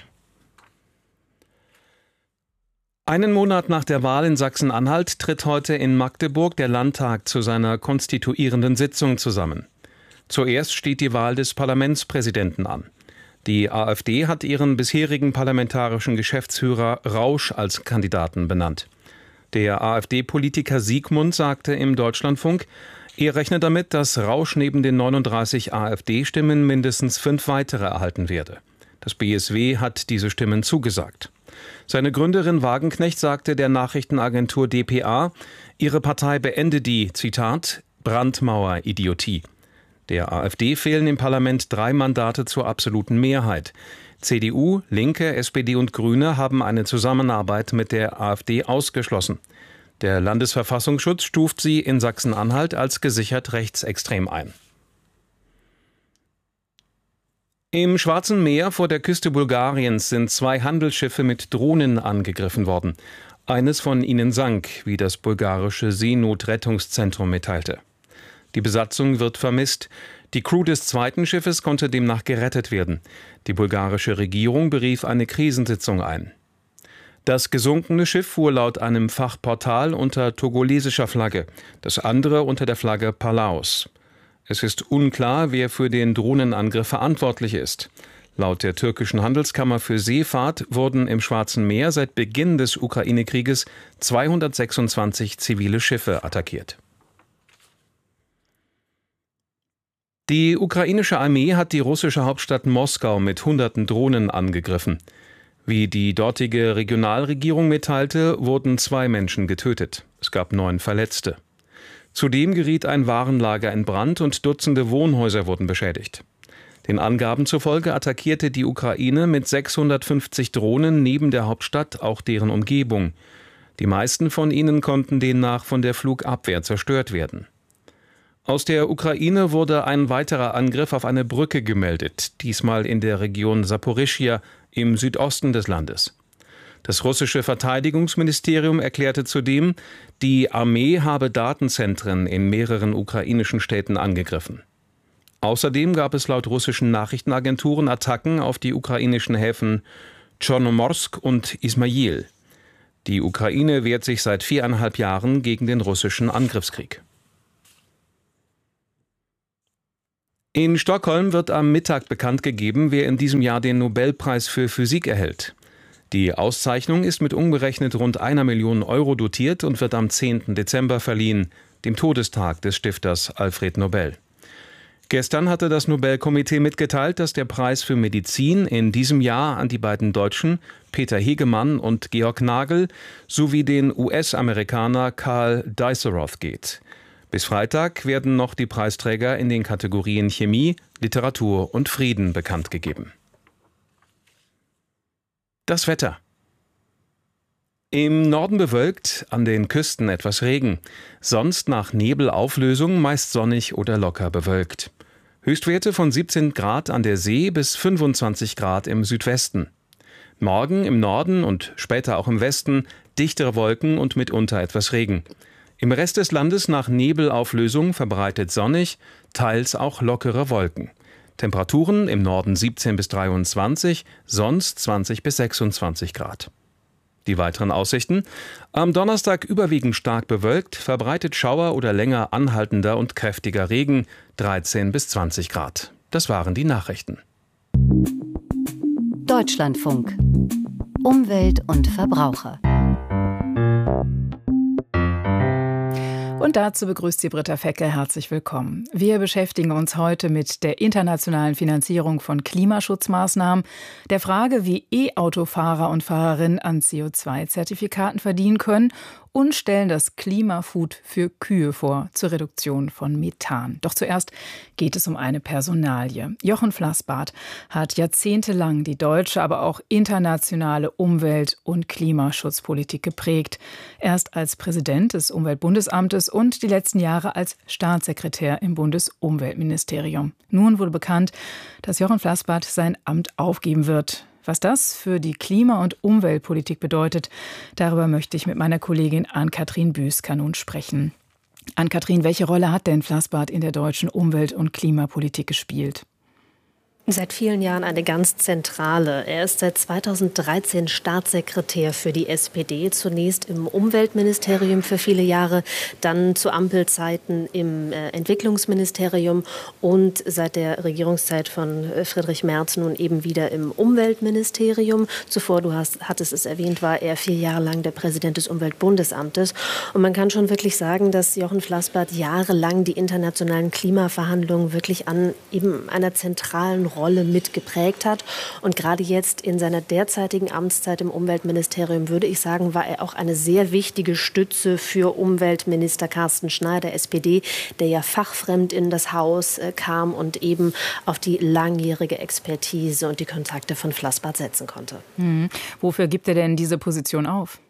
Einen Monat nach der Wahl in Sachsen-Anhalt tritt heute in Magdeburg der Landtag zu seiner konstituierenden Sitzung zusammen. Zuerst steht die Wahl des Parlamentspräsidenten an. Die AfD hat ihren bisherigen parlamentarischen Geschäftsführer Rausch als Kandidaten benannt. Der AfD-Politiker Siegmund sagte im Deutschlandfunk, er rechne damit, dass Rausch neben den 39 AfD-Stimmen mindestens 5 weitere erhalten werde. Das BSW hat diese Stimmen zugesagt. Seine Gründerin Wagenknecht sagte der Nachrichtenagentur dpa, ihre Partei beende die, Zitat, Brandmauer-Idiotie. Der AfD fehlen im Parlament 3 Mandate zur absoluten Mehrheit. CDU, Linke, SPD und Grüne haben eine Zusammenarbeit mit der AfD ausgeschlossen. Der Landesverfassungsschutz stuft sie in Sachsen-Anhalt als gesichert rechtsextrem ein. Im Schwarzen Meer vor der Küste Bulgariens sind 2 Handelsschiffe mit Drohnen angegriffen worden. Eines von ihnen sank, wie das bulgarische Seenotrettungszentrum mitteilte. Die Besatzung wird vermisst. Die Crew des zweiten Schiffes konnte demnach gerettet werden. Die bulgarische Regierung berief eine Krisensitzung ein. Das gesunkene Schiff fuhr laut einem Fachportal unter togolesischer Flagge, das andere unter der Flagge Palaus. Es ist unklar, wer für den Drohnenangriff verantwortlich ist. Laut der türkischen Handelskammer für Seefahrt wurden im Schwarzen Meer seit Beginn des Ukraine-Krieges 226 zivile Schiffe attackiert. Die ukrainische Armee hat die russische Hauptstadt Moskau mit hunderten Drohnen angegriffen. Wie die dortige Regionalregierung mitteilte, wurden 2 Menschen getötet. Es gab 9 Verletzte. Zudem geriet ein Warenlager in Brand und Dutzende Wohnhäuser wurden beschädigt. Den Angaben zufolge attackierte die Ukraine mit 650 Drohnen neben der Hauptstadt auch deren Umgebung. Die meisten von ihnen konnten demnach von der Flugabwehr zerstört werden. Aus der Ukraine wurde ein weiterer Angriff auf eine Brücke gemeldet, diesmal in der Region Saporischschja im Südosten des Landes. Das russische Verteidigungsministerium erklärte zudem, die Armee habe Datenzentren in mehreren ukrainischen Städten angegriffen. Außerdem gab es laut russischen Nachrichtenagenturen Attacken auf die ukrainischen Häfen Tschornomorsk und Ismail. Die Ukraine wehrt sich seit 4,5 Jahren gegen den russischen Angriffskrieg. In Stockholm wird am Mittag bekannt gegeben, wer in diesem Jahr den Nobelpreis für Physik erhält. Die Auszeichnung ist mit umgerechnet rund 1 Million Euro dotiert und wird am 10. Dezember verliehen, dem Todestag des Stifters Alfred Nobel. Gestern hatte das Nobelkomitee mitgeteilt, dass der Preis für Medizin in diesem Jahr an die beiden Deutschen Peter Hegemann und Georg Nagel sowie den US-Amerikaner Carl Diceroth geht. Bis Freitag werden noch die Preisträger in den Kategorien Chemie, Literatur und Frieden bekannt gegeben. Das Wetter. Im Norden bewölkt, an den Küsten etwas Regen. Sonst nach Nebelauflösung meist sonnig oder locker bewölkt. Höchstwerte von 17 Grad an der See bis 25 Grad im Südwesten. Morgen im Norden und später auch im Westen dichtere Wolken und mitunter etwas Regen. Im Rest des Landes nach Nebelauflösung verbreitet sonnig, teils auch lockere Wolken. Temperaturen im Norden 17 bis 23, sonst 20 bis 26 Grad. Die weiteren Aussichten: Am Donnerstag überwiegend stark bewölkt, verbreitet Schauer oder länger anhaltender und kräftiger Regen, 13 bis 20 Grad. Das waren die Nachrichten. Deutschlandfunk. Umwelt und Verbraucher. Und dazu begrüßt Sie Britta Fecke. Herzlich willkommen. Wir beschäftigen uns heute mit der internationalen Finanzierung von Klimaschutzmaßnahmen, der Frage, wie E-Autofahrer und Fahrerinnen an CO2-Zertifikaten verdienen können und stellen das Klimafood für Kühe vor zur Reduktion von Methan. Doch zuerst geht es um eine Personalie. Jochen Flassbart hat jahrzehntelang die deutsche, aber auch internationale Umwelt- und Klimaschutzpolitik geprägt. Erst als Präsident des Umweltbundesamtes und die letzten Jahre als Staatssekretär im Bundesumweltministerium. Nun wurde bekannt, dass Jochen Flassbart sein Amt aufgeben wird. Was das für die Klima- und Umweltpolitik bedeutet, darüber möchte ich mit meiner Kollegin Ann-Kathrin Büsker nun sprechen. Ann-Kathrin, welche Rolle hat denn Flassbart in der deutschen Umwelt- und Klimapolitik gespielt? Seit vielen Jahren eine ganz zentrale. Er ist seit 2013 Staatssekretär für die SPD, zunächst im Umweltministerium für viele Jahre, dann zu Ampelzeiten im Entwicklungsministerium und seit der Regierungszeit von Friedrich Merz nun eben wieder im Umweltministerium. Zuvor, du hattest es erwähnt, war er 4 Jahre lang der Präsident des Umweltbundesamtes. Und man kann schon wirklich sagen, dass Jochen Flassbart jahrelang die internationalen Klimaverhandlungen wirklich an eben einer zentralen Rolle mitgeprägt hat. Und gerade jetzt in seiner derzeitigen Amtszeit im Umweltministerium, würde ich sagen, war er auch eine sehr wichtige Stütze für Umweltminister Carsten Schneider, SPD, der ja fachfremd in das Haus kam und eben auf die langjährige Expertise und die Kontakte von Flassbart setzen konnte. Wofür gibt er denn diese Position auf?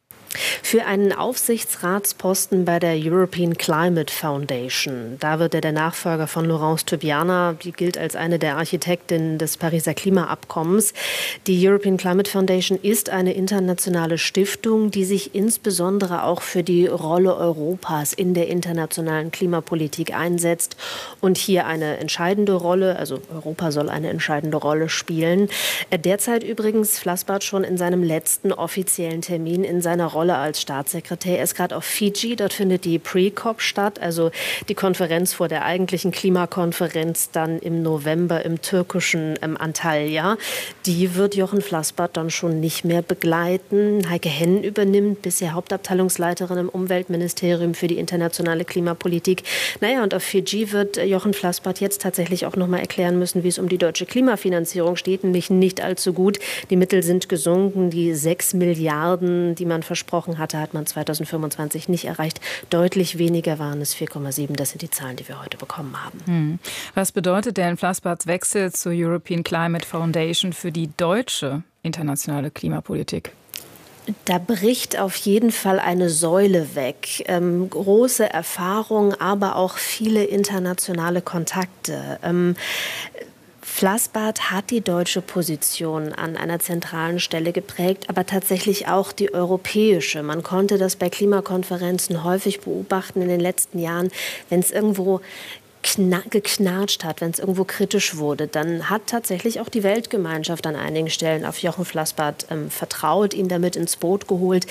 Für einen Aufsichtsratsposten bei der European Climate Foundation. Da wird er der Nachfolger von Laurence Tubiana, die gilt als eine der Architektinnen des Pariser Klimaabkommens. Die European Climate Foundation ist eine internationale Stiftung, die sich insbesondere auch für die Rolle Europas in der internationalen Klimapolitik einsetzt und hier eine entscheidende Rolle, also Europa soll eine entscheidende Rolle spielen. Derzeit übrigens Flassbart schon in seinem letzten offiziellen Termin in seiner Rolle als Staatssekretär. Er ist gerade auf Fiji. Dort findet die Pre-COP statt, also die Konferenz vor der eigentlichen Klimakonferenz dann im November im türkischen Antalya. Die wird Jochen Flassbart dann schon nicht mehr begleiten. Heike Henn übernimmt, bisher Hauptabteilungsleiterin im Umweltministerium für die internationale Klimapolitik. Naja, und auf Fiji wird Jochen Flassbart jetzt tatsächlich auch noch mal erklären müssen, wie es um die deutsche Klimafinanzierung steht, nämlich nicht allzu gut. Die Mittel sind gesunken. Die 6 Milliarden, die man versprochen hatte, hat man 2025 nicht erreicht. Deutlich weniger waren es 4,7. Das sind die Zahlen, die wir heute bekommen haben. Was bedeutet denn Flassbarts Wechsel zur European Climate Foundation für die deutsche internationale Klimapolitik? Da bricht auf jeden Fall eine Säule weg. Große Erfahrung, aber auch viele internationale Kontakte. Flassbart hat die deutsche Position an einer zentralen Stelle geprägt, aber tatsächlich auch die europäische. Man konnte das bei Klimakonferenzen häufig beobachten in den letzten Jahren, wenn es irgendwo geknatscht hat, wenn es irgendwo kritisch wurde, dann hat tatsächlich auch die Weltgemeinschaft an einigen Stellen auf Jochen Flassbart vertraut, ihn damit ins Boot geholt,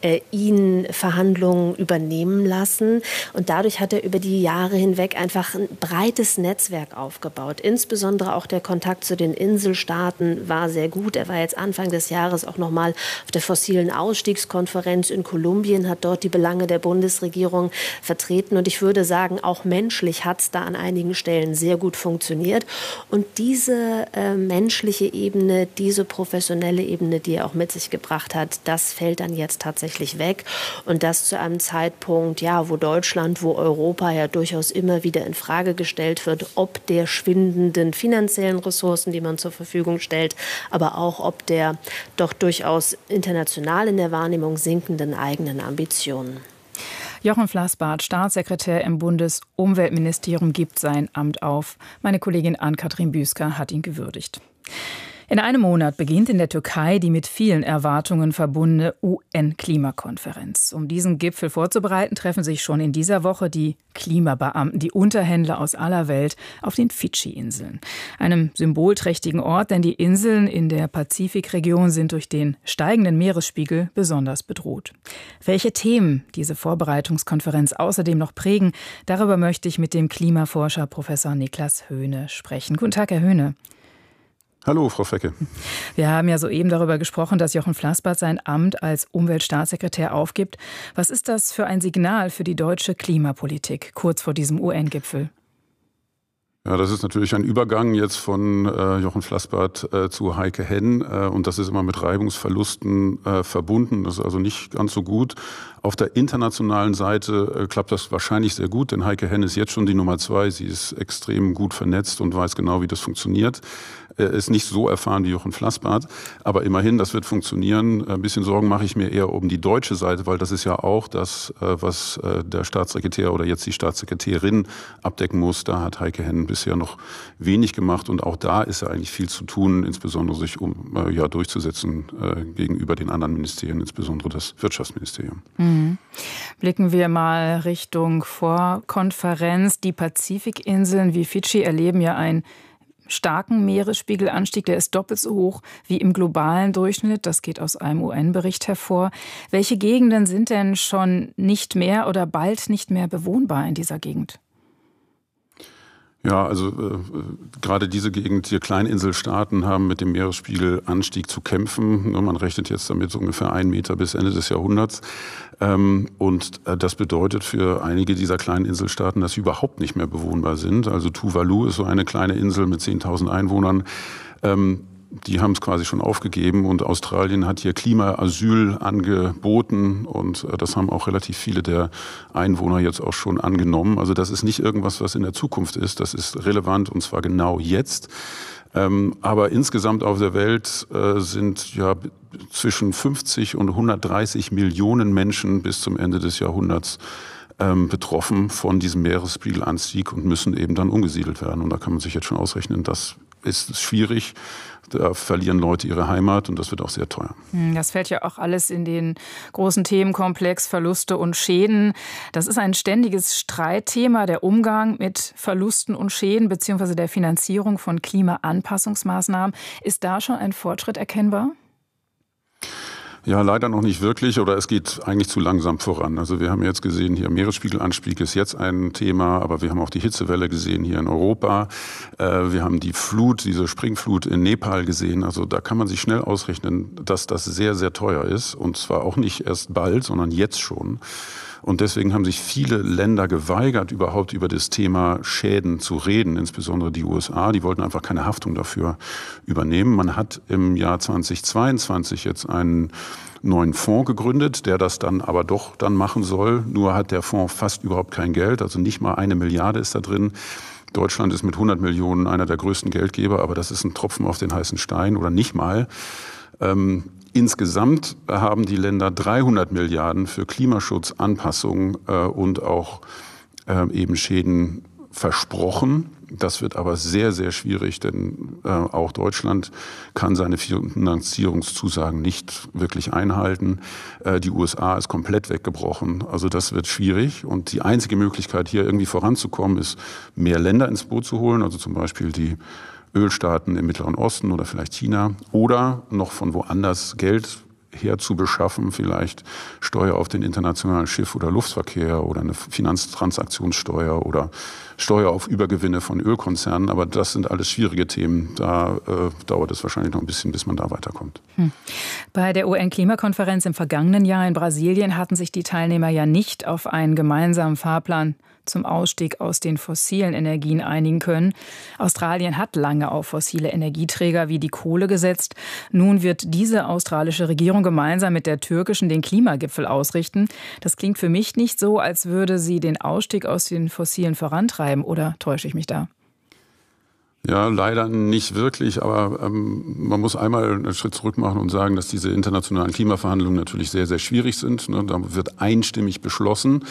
ihn Verhandlungen übernehmen lassen. Und dadurch hat er über die Jahre hinweg einfach ein breites Netzwerk aufgebaut. Insbesondere auch der Kontakt zu den Inselstaaten war sehr gut. Er war jetzt Anfang des Jahres auch noch mal auf der fossilen Ausstiegskonferenz in Kolumbien, hat dort die Belange der Bundesregierung vertreten. Und ich würde sagen, auch menschlich hat es da an einigen Stellen sehr gut funktioniert. Und diese menschliche Ebene, diese professionelle Ebene, die er auch mit sich gebracht hat, das fällt dann jetzt tatsächlich weg. Und das zu einem Zeitpunkt, ja, wo Deutschland, wo Europa ja durchaus immer wieder in Frage gestellt wird, ob der schwindenden finanziellen Ressourcen, die man zur Verfügung stellt, aber auch ob der doch durchaus international in der Wahrnehmung sinkenden eigenen Ambitionen. Jochen Flassbart, Staatssekretär im Bundesumweltministerium, gibt sein Amt auf. Meine Kollegin Ann-Kathrin Büsker hat ihn gewürdigt. In einem Monat beginnt in der Türkei die mit vielen Erwartungen verbundene UN-Klimakonferenz. Um diesen Gipfel vorzubereiten, treffen sich schon in dieser Woche die Klimabeamten, die Unterhändler aus aller Welt auf den Fidschi-Inseln. Einem symbolträchtigen Ort, denn die Inseln in der Pazifikregion sind durch den steigenden Meeresspiegel besonders bedroht. Welche Themen diese Vorbereitungskonferenz außerdem noch prägen, darüber möchte ich mit dem Klimaforscher Professor Niklas Höhne sprechen. Guten Tag, Herr Höhne. Hallo, Frau Fecke. Wir haben ja soeben darüber gesprochen, dass Jochen Flassbart sein Amt als Umweltstaatssekretär aufgibt. Was ist das für ein Signal für die deutsche Klimapolitik kurz vor diesem UN-Gipfel? Ja, das ist natürlich ein Übergang jetzt von Jochen Flassbart zu Heike Henn und das ist immer mit Reibungsverlusten verbunden. Das ist also nicht ganz so gut. Auf der internationalen Seite klappt das wahrscheinlich sehr gut, denn Heike Henn ist jetzt schon die Nummer 2. Sie ist extrem gut vernetzt und weiß genau, wie das funktioniert. Ist nicht so erfahren wie Jochen Flassbart, aber immerhin, das wird funktionieren. Ein bisschen Sorgen mache ich mir eher um die deutsche Seite, weil das ist ja auch das, was der Staatssekretär oder jetzt die Staatssekretärin abdecken muss. Da hat Heike Henn bisher noch wenig gemacht und auch da ist ja eigentlich viel zu tun, insbesondere sich durchzusetzen gegenüber den anderen Ministerien, insbesondere das Wirtschaftsministerium. Mhm. Blicken wir mal Richtung Vorkonferenz. Die Pazifikinseln wie Fidschi erleben ja einen starken Meeresspiegelanstieg, der ist doppelt so hoch wie im globalen Durchschnitt. Das geht aus einem UN-Bericht hervor. Welche Gegenden sind denn schon nicht mehr oder bald nicht mehr bewohnbar in dieser Gegend? Ja, also gerade diese Gegend, die Kleininselstaaten haben mit dem Meeresspiegelanstieg zu kämpfen. Man rechnet jetzt damit so ungefähr 1 Meter bis Ende des Jahrhunderts. Und das bedeutet für einige dieser kleinen Inselstaaten, dass sie überhaupt nicht mehr bewohnbar sind. Also Tuvalu ist so eine kleine Insel mit 10.000 Einwohnern. Die haben es quasi schon aufgegeben und Australien hat hier Klimaasyl angeboten und das haben auch relativ viele der Einwohner jetzt auch schon angenommen. Also das ist nicht irgendwas, was in der Zukunft ist, das ist relevant und zwar genau jetzt. Aber insgesamt auf der Welt sind ja zwischen 50 und 130 Millionen Menschen bis zum Ende des Jahrhunderts betroffen von diesem Meeresspiegelanstieg und müssen eben dann umgesiedelt werden. Und da kann man sich jetzt schon ausrechnen, das ist schwierig. Da verlieren Leute ihre Heimat und das wird auch sehr teuer. Das fällt ja auch alles in den großen Themenkomplex Verluste und Schäden. Das ist ein ständiges Streitthema, der Umgang mit Verlusten und Schäden bzw. der Finanzierung von Klimaanpassungsmaßnahmen. Ist da schon ein Fortschritt erkennbar? Ja, leider noch nicht wirklich oder es geht eigentlich zu langsam voran. Also wir haben jetzt gesehen, hier Meeresspiegelanstieg ist jetzt ein Thema, aber wir haben auch die Hitzewelle gesehen hier in Europa. Wir haben die Flut, diese Springflut in Nepal gesehen. Also da kann man sich schnell ausrechnen, dass das sehr, sehr teuer ist und zwar auch nicht erst bald, sondern jetzt schon. Und deswegen haben sich viele Länder geweigert, überhaupt über das Thema Schäden zu reden, insbesondere die USA. Die wollten einfach keine Haftung dafür übernehmen. Man hat im Jahr 2022 jetzt einen neuen Fonds gegründet, der das dann aber doch dann machen soll. Nur hat der Fonds fast überhaupt kein Geld, also nicht mal 1 Milliarde ist da drin. Deutschland ist mit 100 Millionen einer der größten Geldgeber, aber das ist ein Tropfen auf den heißen Stein oder nicht mal. Insgesamt haben die Länder 300 Milliarden für Klimaschutz, Anpassung und auch eben Schäden versprochen. Das wird aber sehr, sehr schwierig, denn auch Deutschland kann seine Finanzierungszusagen nicht wirklich einhalten. Die USA ist komplett weggebrochen. Also das wird schwierig. Und die einzige Möglichkeit, hier irgendwie voranzukommen, ist, mehr Länder ins Boot zu holen, also zum Beispiel die Ölstaaten im Mittleren Osten oder vielleicht China, oder noch von woanders Geld herzubeschaffen, vielleicht Steuer auf den internationalen Schiff- oder Luftverkehr oder eine Finanztransaktionssteuer oder Steuer auf Übergewinne von Ölkonzernen. Aber das sind alles schwierige Themen. Da dauert es wahrscheinlich noch ein bisschen, bis man da weiterkommt. Bei der UN-Klimakonferenz im vergangenen Jahr in Brasilien hatten sich die Teilnehmer ja nicht auf einen gemeinsamen Fahrplan zum Ausstieg aus den fossilen Energien einigen können. Australien hat lange auf fossile Energieträger wie die Kohle gesetzt. Nun wird diese australische Regierung gemeinsam mit der türkischen den Klimagipfel ausrichten. Das klingt für mich nicht so, als würde sie den Ausstieg aus den Fossilen vorantreiben. Oder täusche ich mich da? Ja, leider nicht wirklich, aber man muss einmal einen Schritt zurück machen und sagen, dass diese internationalen Klimaverhandlungen natürlich sehr, sehr schwierig sind. Da wird einstimmig beschlossen.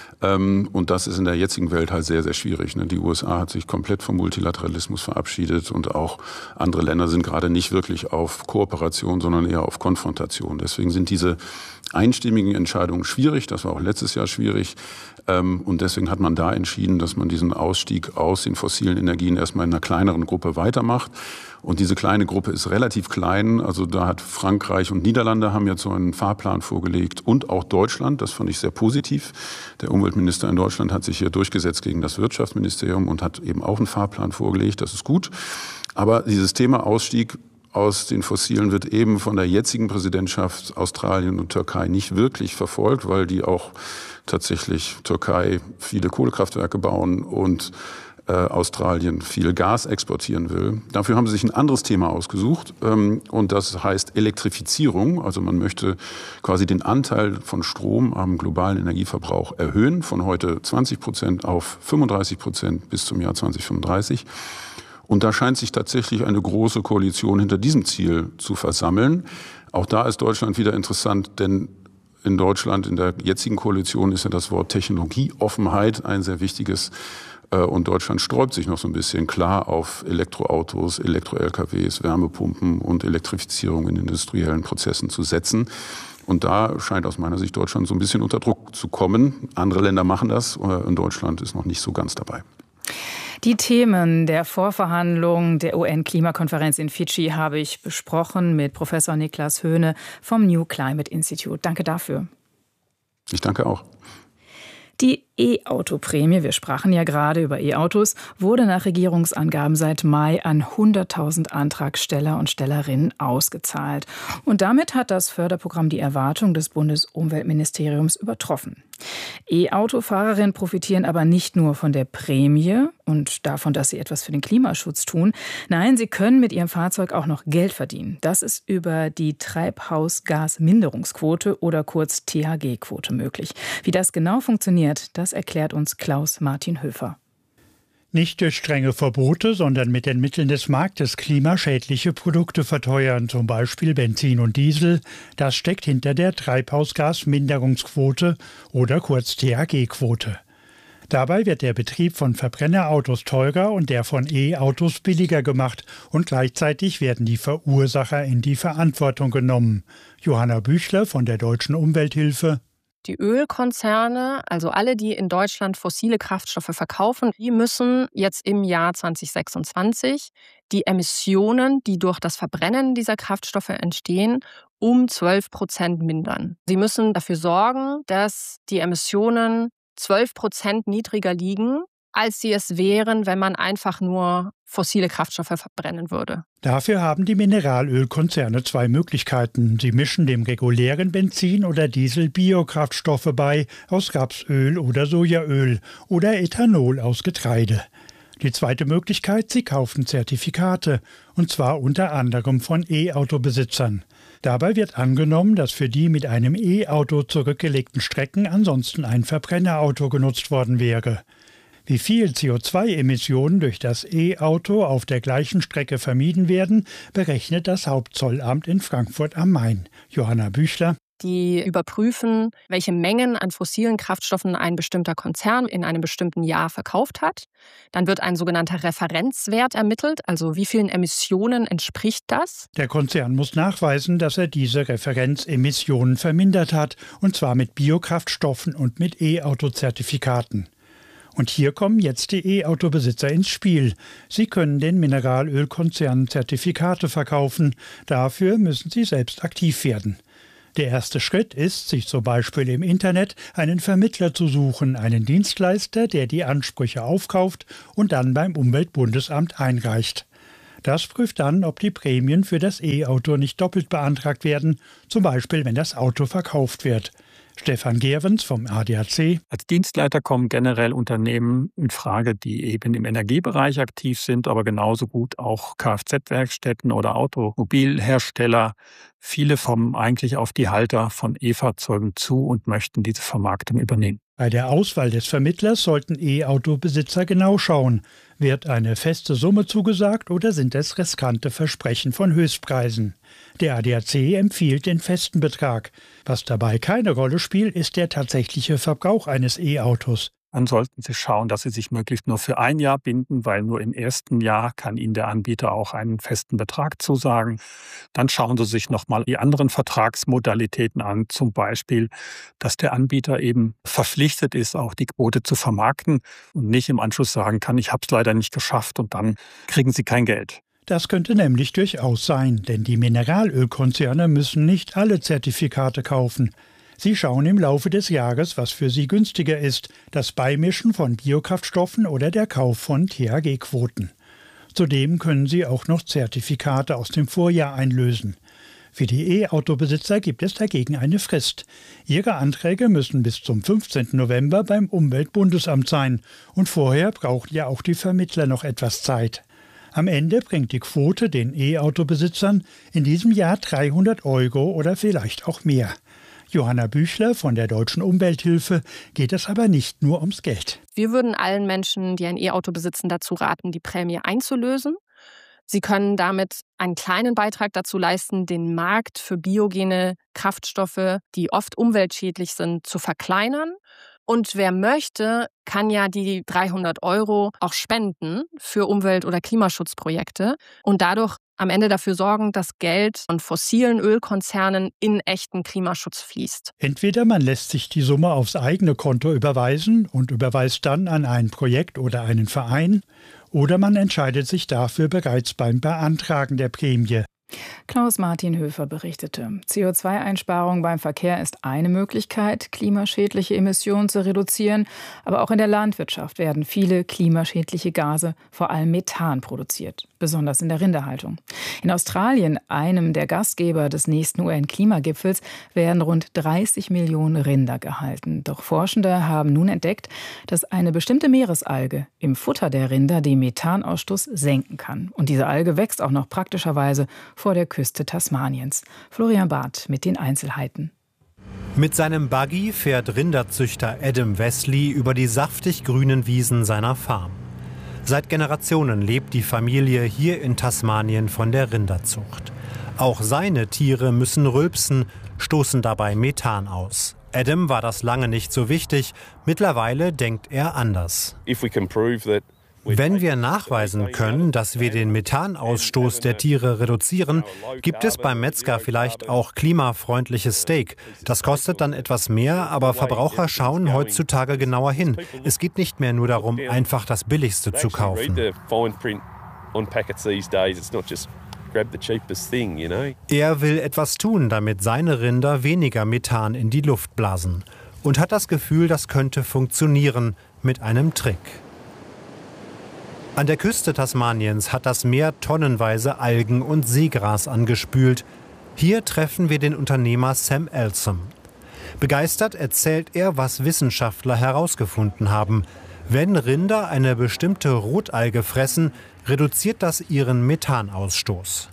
Und das ist in der jetzigen Welt halt sehr, sehr schwierig. Die USA hat sich komplett vom Multilateralismus verabschiedet und auch andere Länder sind gerade nicht wirklich auf Kooperation, sondern eher auf Konfrontation. Deswegen sind diese einstimmigen Entscheidungen schwierig. Das war auch letztes Jahr schwierig. Und deswegen hat man da entschieden, dass man diesen Ausstieg aus den fossilen Energien erstmal in einer kleineren Gruppe weitermacht. Und diese kleine Gruppe ist relativ klein. Also da hat Frankreich und Niederlande haben jetzt so einen Fahrplan vorgelegt und auch Deutschland. Das fand ich sehr positiv. Der Umweltminister in Deutschland hat sich hier durchgesetzt gegen das Wirtschaftsministerium und hat eben auch einen Fahrplan vorgelegt. Das ist gut. Aber dieses Thema Ausstieg aus den Fossilen wird eben von der jetzigen Präsidentschaft Australien und Türkei nicht wirklich verfolgt, weil die auch tatsächlich Türkei viele Kohlekraftwerke bauen und Australien viel Gas exportieren will. Dafür haben sie sich ein anderes Thema ausgesucht und das heißt Elektrifizierung. Also man möchte quasi den Anteil von Strom am globalen Energieverbrauch erhöhen, von heute 20% auf 35% bis zum Jahr 2035. Und da scheint sich tatsächlich eine große Koalition hinter diesem Ziel zu versammeln. Auch da ist Deutschland wieder interessant, denn in Deutschland, in der jetzigen Koalition, ist ja das Wort Technologieoffenheit ein sehr wichtiges. Und Deutschland sträubt sich noch so ein bisschen klar auf Elektroautos, Elektro-LKWs, Wärmepumpen und Elektrifizierung in industriellen Prozessen zu setzen. Und da scheint aus meiner Sicht Deutschland so ein bisschen unter Druck zu kommen. Andere Länder machen das und Deutschland ist noch nicht so ganz dabei. Die Themen der Vorverhandlungen der UN-Klimakonferenz in Fidschi habe ich besprochen mit Professor Niklas Höhne vom New Climate Institute. Danke dafür. Ich danke auch. Die E-Auto-Prämie, wir sprachen ja gerade über E-Autos, wurde nach Regierungsangaben seit Mai an 100.000 Antragsteller und Stellerinnen ausgezahlt. Und damit hat das Förderprogramm die Erwartung des Bundesumweltministeriums übertroffen. E-Auto-Fahrerinnen profitieren aber nicht nur von der Prämie und davon, dass sie etwas für den Klimaschutz tun. Nein, sie können mit ihrem Fahrzeug auch noch Geld verdienen. Das ist über die Treibhausgasminderungsquote oder kurz THG-Quote möglich. Wie das genau funktioniert, das erklärt uns Klaus-Martin Höfer. Nicht durch strenge Verbote, sondern mit den Mitteln des Marktes klimaschädliche Produkte verteuern, zum Beispiel Benzin und Diesel. Das steckt hinter der Treibhausgasminderungsquote oder kurz THG-Quote. Dabei wird der Betrieb von Verbrennerautos teurer und der von E-Autos billiger gemacht und gleichzeitig werden die Verursacher in die Verantwortung genommen. Johanna Büchler von der Deutschen Umwelthilfe. Die Ölkonzerne, also alle, die in Deutschland fossile Kraftstoffe verkaufen, die müssen jetzt im Jahr 2026 die Emissionen, die durch das Verbrennen dieser Kraftstoffe entstehen, um 12% mindern. Sie müssen dafür sorgen, dass die Emissionen 12% niedriger liegen, als sie es wären, wenn man einfach nur fossile Kraftstoffe verbrennen würde. Dafür haben die Mineralölkonzerne zwei Möglichkeiten. Sie mischen dem regulären Benzin oder Diesel Biokraftstoffe bei, aus Rapsöl oder Sojaöl oder Ethanol aus Getreide. Die zweite Möglichkeit, sie kaufen Zertifikate, und zwar unter anderem von E-Auto-Besitzern. Dabei wird angenommen, dass für die mit einem E-Auto zurückgelegten Strecken ansonsten ein Verbrennerauto genutzt worden wäre. Wie viel CO2-Emissionen durch das E-Auto auf der gleichen Strecke vermieden werden, berechnet das Hauptzollamt in Frankfurt am Main. Johanna Büchler. die überprüfen, welche Mengen an fossilen Kraftstoffen ein bestimmter Konzern in einem bestimmten Jahr verkauft hat. Dann wird ein sogenannter Referenzwert ermittelt, also wie vielen Emissionen entspricht das? Der Konzern muss nachweisen, dass er diese Referenzemissionen vermindert hat, und zwar mit Biokraftstoffen und mit E-Auto-Zertifikaten. Und hier kommen jetzt die E-Auto-Besitzer ins Spiel. Sie können den Mineralölkonzernen Zertifikate verkaufen. Dafür müssen sie selbst aktiv werden. Der erste Schritt ist, sich zum Beispiel im Internet einen Vermittler zu suchen, einen Dienstleister, der die Ansprüche aufkauft und dann beim Umweltbundesamt einreicht. Das prüft dann, ob die Prämien für das E-Auto nicht doppelt beantragt werden, zum Beispiel wenn das Auto verkauft wird. Stefan Gerwens vom ADAC. Als Dienstleiter kommen generell Unternehmen in Frage, die eben im Energiebereich aktiv sind, aber genauso gut auch Kfz-Werkstätten oder Automobilhersteller. Viele kommen eigentlich auf die Halter von E-Fahrzeugen zu und möchten diese Vermarktung übernehmen. Bei der Auswahl des Vermittlers sollten E-Auto-Besitzer genau schauen. Wird eine feste Summe zugesagt oder sind es riskante Versprechen von Höchstpreisen? Der ADAC empfiehlt den festen Betrag. Was dabei keine Rolle spielt, ist der tatsächliche Verbrauch eines E-Autos. Dann sollten Sie schauen, dass Sie sich möglichst nur für ein Jahr binden, weil nur im ersten Jahr kann Ihnen der Anbieter auch einen festen Betrag zusagen. Dann schauen Sie sich nochmal die anderen Vertragsmodalitäten an, zum Beispiel, dass der Anbieter eben verpflichtet ist, auch die Quote zu vermarkten und nicht im Anschluss sagen kann, ich habe es leider nicht geschafft und dann kriegen Sie kein Geld. Das könnte nämlich durchaus sein, denn die Mineralölkonzerne müssen nicht alle Zertifikate kaufen. Sie schauen im Laufe des Jahres, was für sie günstiger ist, das Beimischen von Biokraftstoffen oder der Kauf von THG-Quoten. Zudem können sie auch noch Zertifikate aus dem Vorjahr einlösen. Für die E-Auto-Besitzer gibt es dagegen eine Frist. Ihre Anträge müssen bis zum 15. November beim Umweltbundesamt sein. Und vorher brauchen ja auch die Vermittler noch etwas Zeit. Am Ende bringt die Quote den E-Auto-Besitzern in diesem Jahr 300 € oder vielleicht auch mehr. Johanna Büchler von der Deutschen Umwelthilfe geht es aber nicht nur ums Geld. Wir würden allen Menschen, die ein E-Auto besitzen, dazu raten, die Prämie einzulösen. Sie können damit einen kleinen Beitrag dazu leisten, den Markt für biogene Kraftstoffe, die oft umweltschädlich sind, zu verkleinern. Und wer möchte, kann ja die 300 € auch spenden für Umwelt- oder Klimaschutzprojekte und dadurch am Ende dafür sorgen, dass Geld von fossilen Ölkonzernen in echten Klimaschutz fließt. Entweder man lässt sich die Summe aufs eigene Konto überweisen und überweist dann an ein Projekt oder einen Verein, oder man entscheidet sich dafür bereits beim Beantragen der Prämie. Klaus-Martin Höfer berichtete, CO2-Einsparung beim Verkehr ist eine Möglichkeit, klimaschädliche Emissionen zu reduzieren. Aber auch in der Landwirtschaft werden viele klimaschädliche Gase, vor allem Methan, produziert, besonders in der Rinderhaltung. In Australien, einem der Gastgeber des nächsten UN-Klimagipfels, werden rund 30 Millionen Rinder gehalten. Doch Forschende haben nun entdeckt, dass eine bestimmte Meeresalge im Futter der Rinder den Methanausstoß senken kann. Und diese Alge wächst auch noch praktischerweise vor der Küste Tasmaniens. Florian Barth mit den Einzelheiten. Mit seinem Buggy fährt Rinderzüchter Adam Wesley über die saftig grünen Wiesen seiner Farm. Seit Generationen lebt die Familie hier in Tasmanien von der Rinderzucht. Auch seine Tiere müssen rülpsen, stoßen dabei Methan aus. Adam war das lange nicht so wichtig, mittlerweile denkt er anders. Wenn wir nachweisen können, dass wir den Methanausstoß der Tiere reduzieren, gibt es beim Metzger vielleicht auch klimafreundliches Steak. Das kostet dann etwas mehr, aber Verbraucher schauen heutzutage genauer hin. Es geht nicht mehr nur darum, einfach das Billigste zu kaufen. Er will etwas tun, damit seine Rinder weniger Methan in die Luft blasen. Und hat das Gefühl, das könnte funktionieren mit einem Trick. An der Küste Tasmaniens hat das Meer tonnenweise Algen und Seegras angespült. Hier treffen wir den Unternehmer Sam Elsom. Begeistert erzählt er, was Wissenschaftler herausgefunden haben. Wenn Rinder eine bestimmte Rotalge fressen, reduziert das ihren Methanausstoß.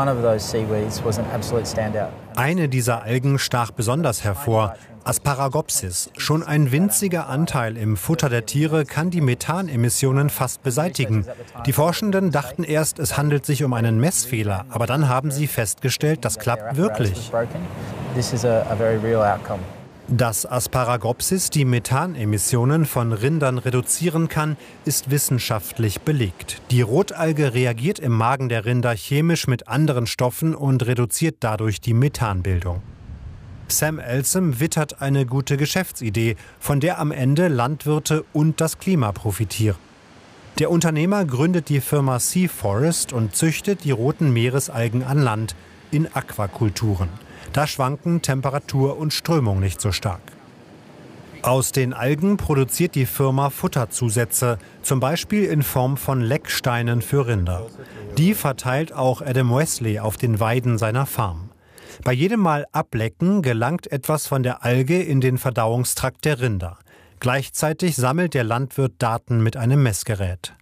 Eine dieser Algen stach besonders hervor, Asparagopsis. Schon ein winziger Anteil im Futter der Tiere kann die Methanemissionen fast beseitigen. Die Forschenden dachten erst, es handelt sich um einen Messfehler, aber dann haben sie festgestellt, das klappt wirklich. this is a very real outcome. Dass Asparagopsis die Methanemissionen von Rindern reduzieren kann, ist wissenschaftlich belegt. Die Rotalge reagiert im Magen der Rinder chemisch mit anderen Stoffen und reduziert dadurch die Methanbildung. Sam Elsom wittert eine gute Geschäftsidee, von der am Ende Landwirte und das Klima profitieren. Der Unternehmer gründet die Firma Sea Forest und züchtet die roten Meeresalgen an Land in Aquakulturen. Da schwanken Temperatur und Strömung nicht so stark. Aus den Algen produziert die Firma Futterzusätze, zum Beispiel in Form von Lecksteinen für Rinder. Die verteilt auch Adam Wesley auf den Weiden seiner Farm. Bei jedem Mal ablecken gelangt etwas von der Alge in den Verdauungstrakt der Rinder. Gleichzeitig sammelt der Landwirt Daten mit einem Messgerät.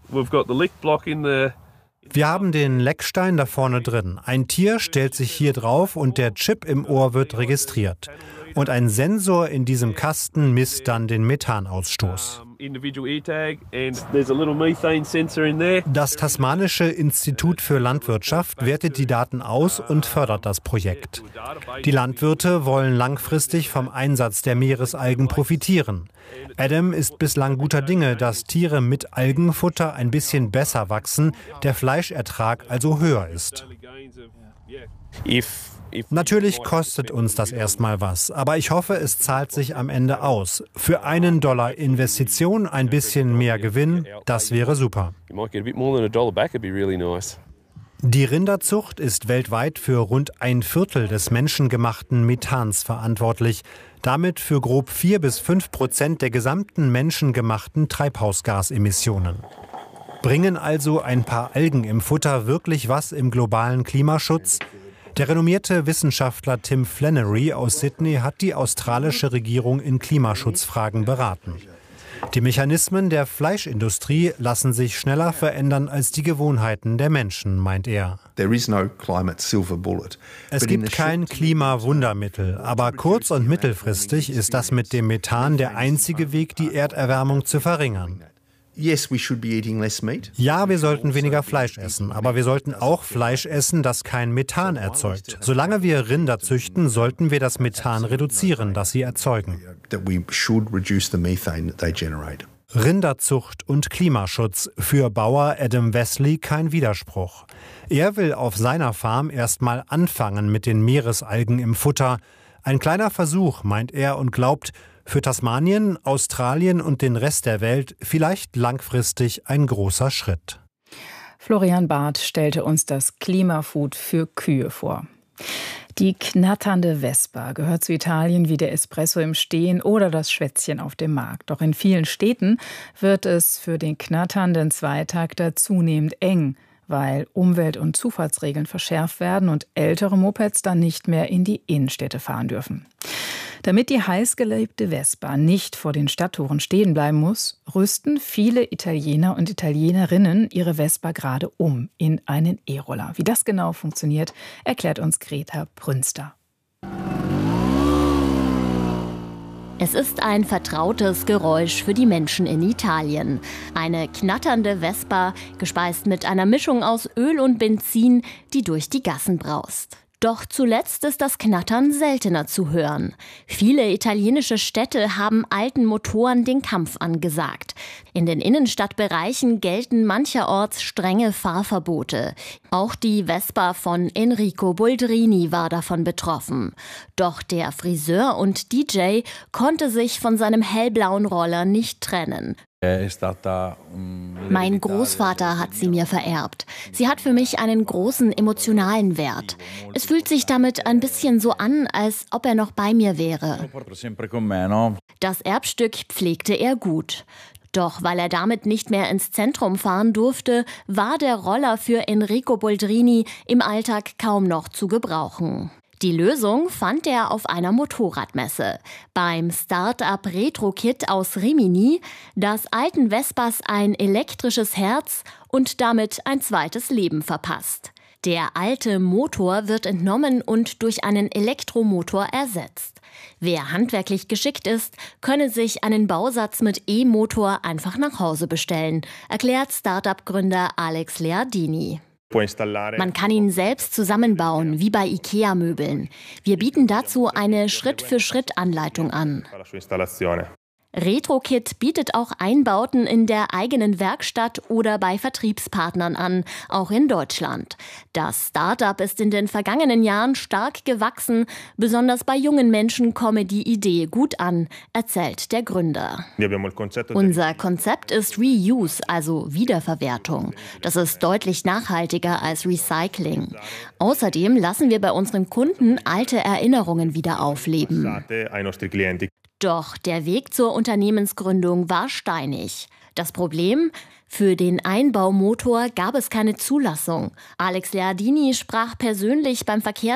Wir haben den Leckstein da vorne drin. Ein Tier stellt sich hier drauf und der Chip im Ohr wird registriert. Und ein Sensor in diesem Kasten misst dann den Methanausstoß. Das Tasmanische Institut für Landwirtschaft wertet die Daten aus und fördert das Projekt. Die Landwirte wollen langfristig vom Einsatz der Meeresalgen profitieren. Adam ist bislang guter Dinge, dass Tiere mit Algenfutter ein bisschen besser wachsen, der Fleischertrag also höher ist. Natürlich kostet uns das erstmal was, aber ich hoffe, es zahlt sich am Ende aus. Für $1 Investition ein bisschen mehr Gewinn, das wäre super. Die Rinderzucht ist weltweit für rund 1/4 des menschengemachten Methans verantwortlich, damit für grob 4-5% der gesamten menschengemachten Treibhausgasemissionen. Bringen also ein paar Algen im Futter wirklich was im globalen Klimaschutz? Der renommierte Wissenschaftler Tim Flannery aus Sydney hat die australische Regierung in Klimaschutzfragen beraten. Die Mechanismen der Fleischindustrie lassen sich schneller verändern als die Gewohnheiten der Menschen, meint er. Es gibt kein Klimawundermittel, aber kurz- und mittelfristig ist das mit dem Methan der einzige Weg, die Erderwärmung zu verringern. Ja, wir sollten weniger Fleisch essen, aber wir sollten auch Fleisch essen, das kein Methan erzeugt. Solange wir Rinder züchten, sollten wir das Methan reduzieren, das sie erzeugen. Rinderzucht und Klimaschutz, für Bauer Adam Wesley kein Widerspruch. Er will auf seiner Farm erstmal anfangen mit den Meeresalgen im Futter. Ein kleiner Versuch, meint er, und glaubt, für Tasmanien, Australien und den Rest der Welt vielleicht langfristig ein großer Schritt. Florian Barth stellte uns das Klimafood für Kühe vor. Die knatternde Vespa gehört zu Italien wie der Espresso im Stehen oder das Schwätzchen auf dem Markt. Doch in vielen Städten wird es für den knatternden Zweitakter zunehmend eng, weil Umwelt- und Zufahrtsregeln verschärft werden und ältere Mopeds dann nicht mehr in die Innenstädte fahren dürfen. Damit die heißgeliebte Vespa nicht vor den Stadttoren stehen bleiben muss, rüsten viele Italiener und Italienerinnen ihre Vespa gerade um in einen E-Roller. Wie das genau funktioniert, erklärt uns Greta Brünster. Es ist ein vertrautes Geräusch für die Menschen in Italien. Eine knatternde Vespa, gespeist mit einer Mischung aus Öl und Benzin, die durch die Gassen braust. Doch zuletzt ist das Knattern seltener zu hören. Viele italienische Städte haben alten Motoren den Kampf angesagt. In den Innenstadtbereichen gelten mancherorts strenge Fahrverbote. Auch die Vespa von Enrico Boldrini war davon betroffen. Doch der Friseur und DJ konnte sich von seinem hellblauen Roller nicht trennen. Mein Großvater hat sie mir vererbt. Sie hat für mich einen großen emotionalen Wert. Es fühlt sich damit ein bisschen so an, als ob er noch bei mir wäre. Das Erbstück pflegte er gut. Doch weil er damit nicht mehr ins Zentrum fahren durfte, war der Roller für Enrico Boldrini im Alltag kaum noch zu gebrauchen. Die Lösung fand er auf einer Motorradmesse. Beim Start-up Retro-Kit aus Rimini, das alten Vespas ein elektrisches Herz und damit ein zweites Leben verpasst. Der alte Motor wird entnommen und durch einen Elektromotor ersetzt. Wer handwerklich geschickt ist, könne sich einen Bausatz mit E-Motor einfach nach Hause bestellen, erklärt Start-up-Gründer Alex Leardini. Man kann ihn selbst zusammenbauen, wie bei IKEA-Möbeln. Wir bieten dazu eine Schritt-für-Schritt-Anleitung an. RetroKit bietet auch Einbauten in der eigenen Werkstatt oder bei Vertriebspartnern an, auch in Deutschland. Das Start-up ist in den vergangenen Jahren stark gewachsen. Besonders bei jungen Menschen komme die Idee gut an, erzählt der Gründer. Unser Konzept ist Reuse, also Wiederverwertung. Das ist deutlich nachhaltiger als Recycling. Außerdem lassen wir bei unseren Kunden alte Erinnerungen wieder aufleben. Doch der Weg zur Unternehmensgründung war steinig. Das Problem? Für den Einbaumotor gab es keine Zulassung. Alex Leardini sprach persönlich beim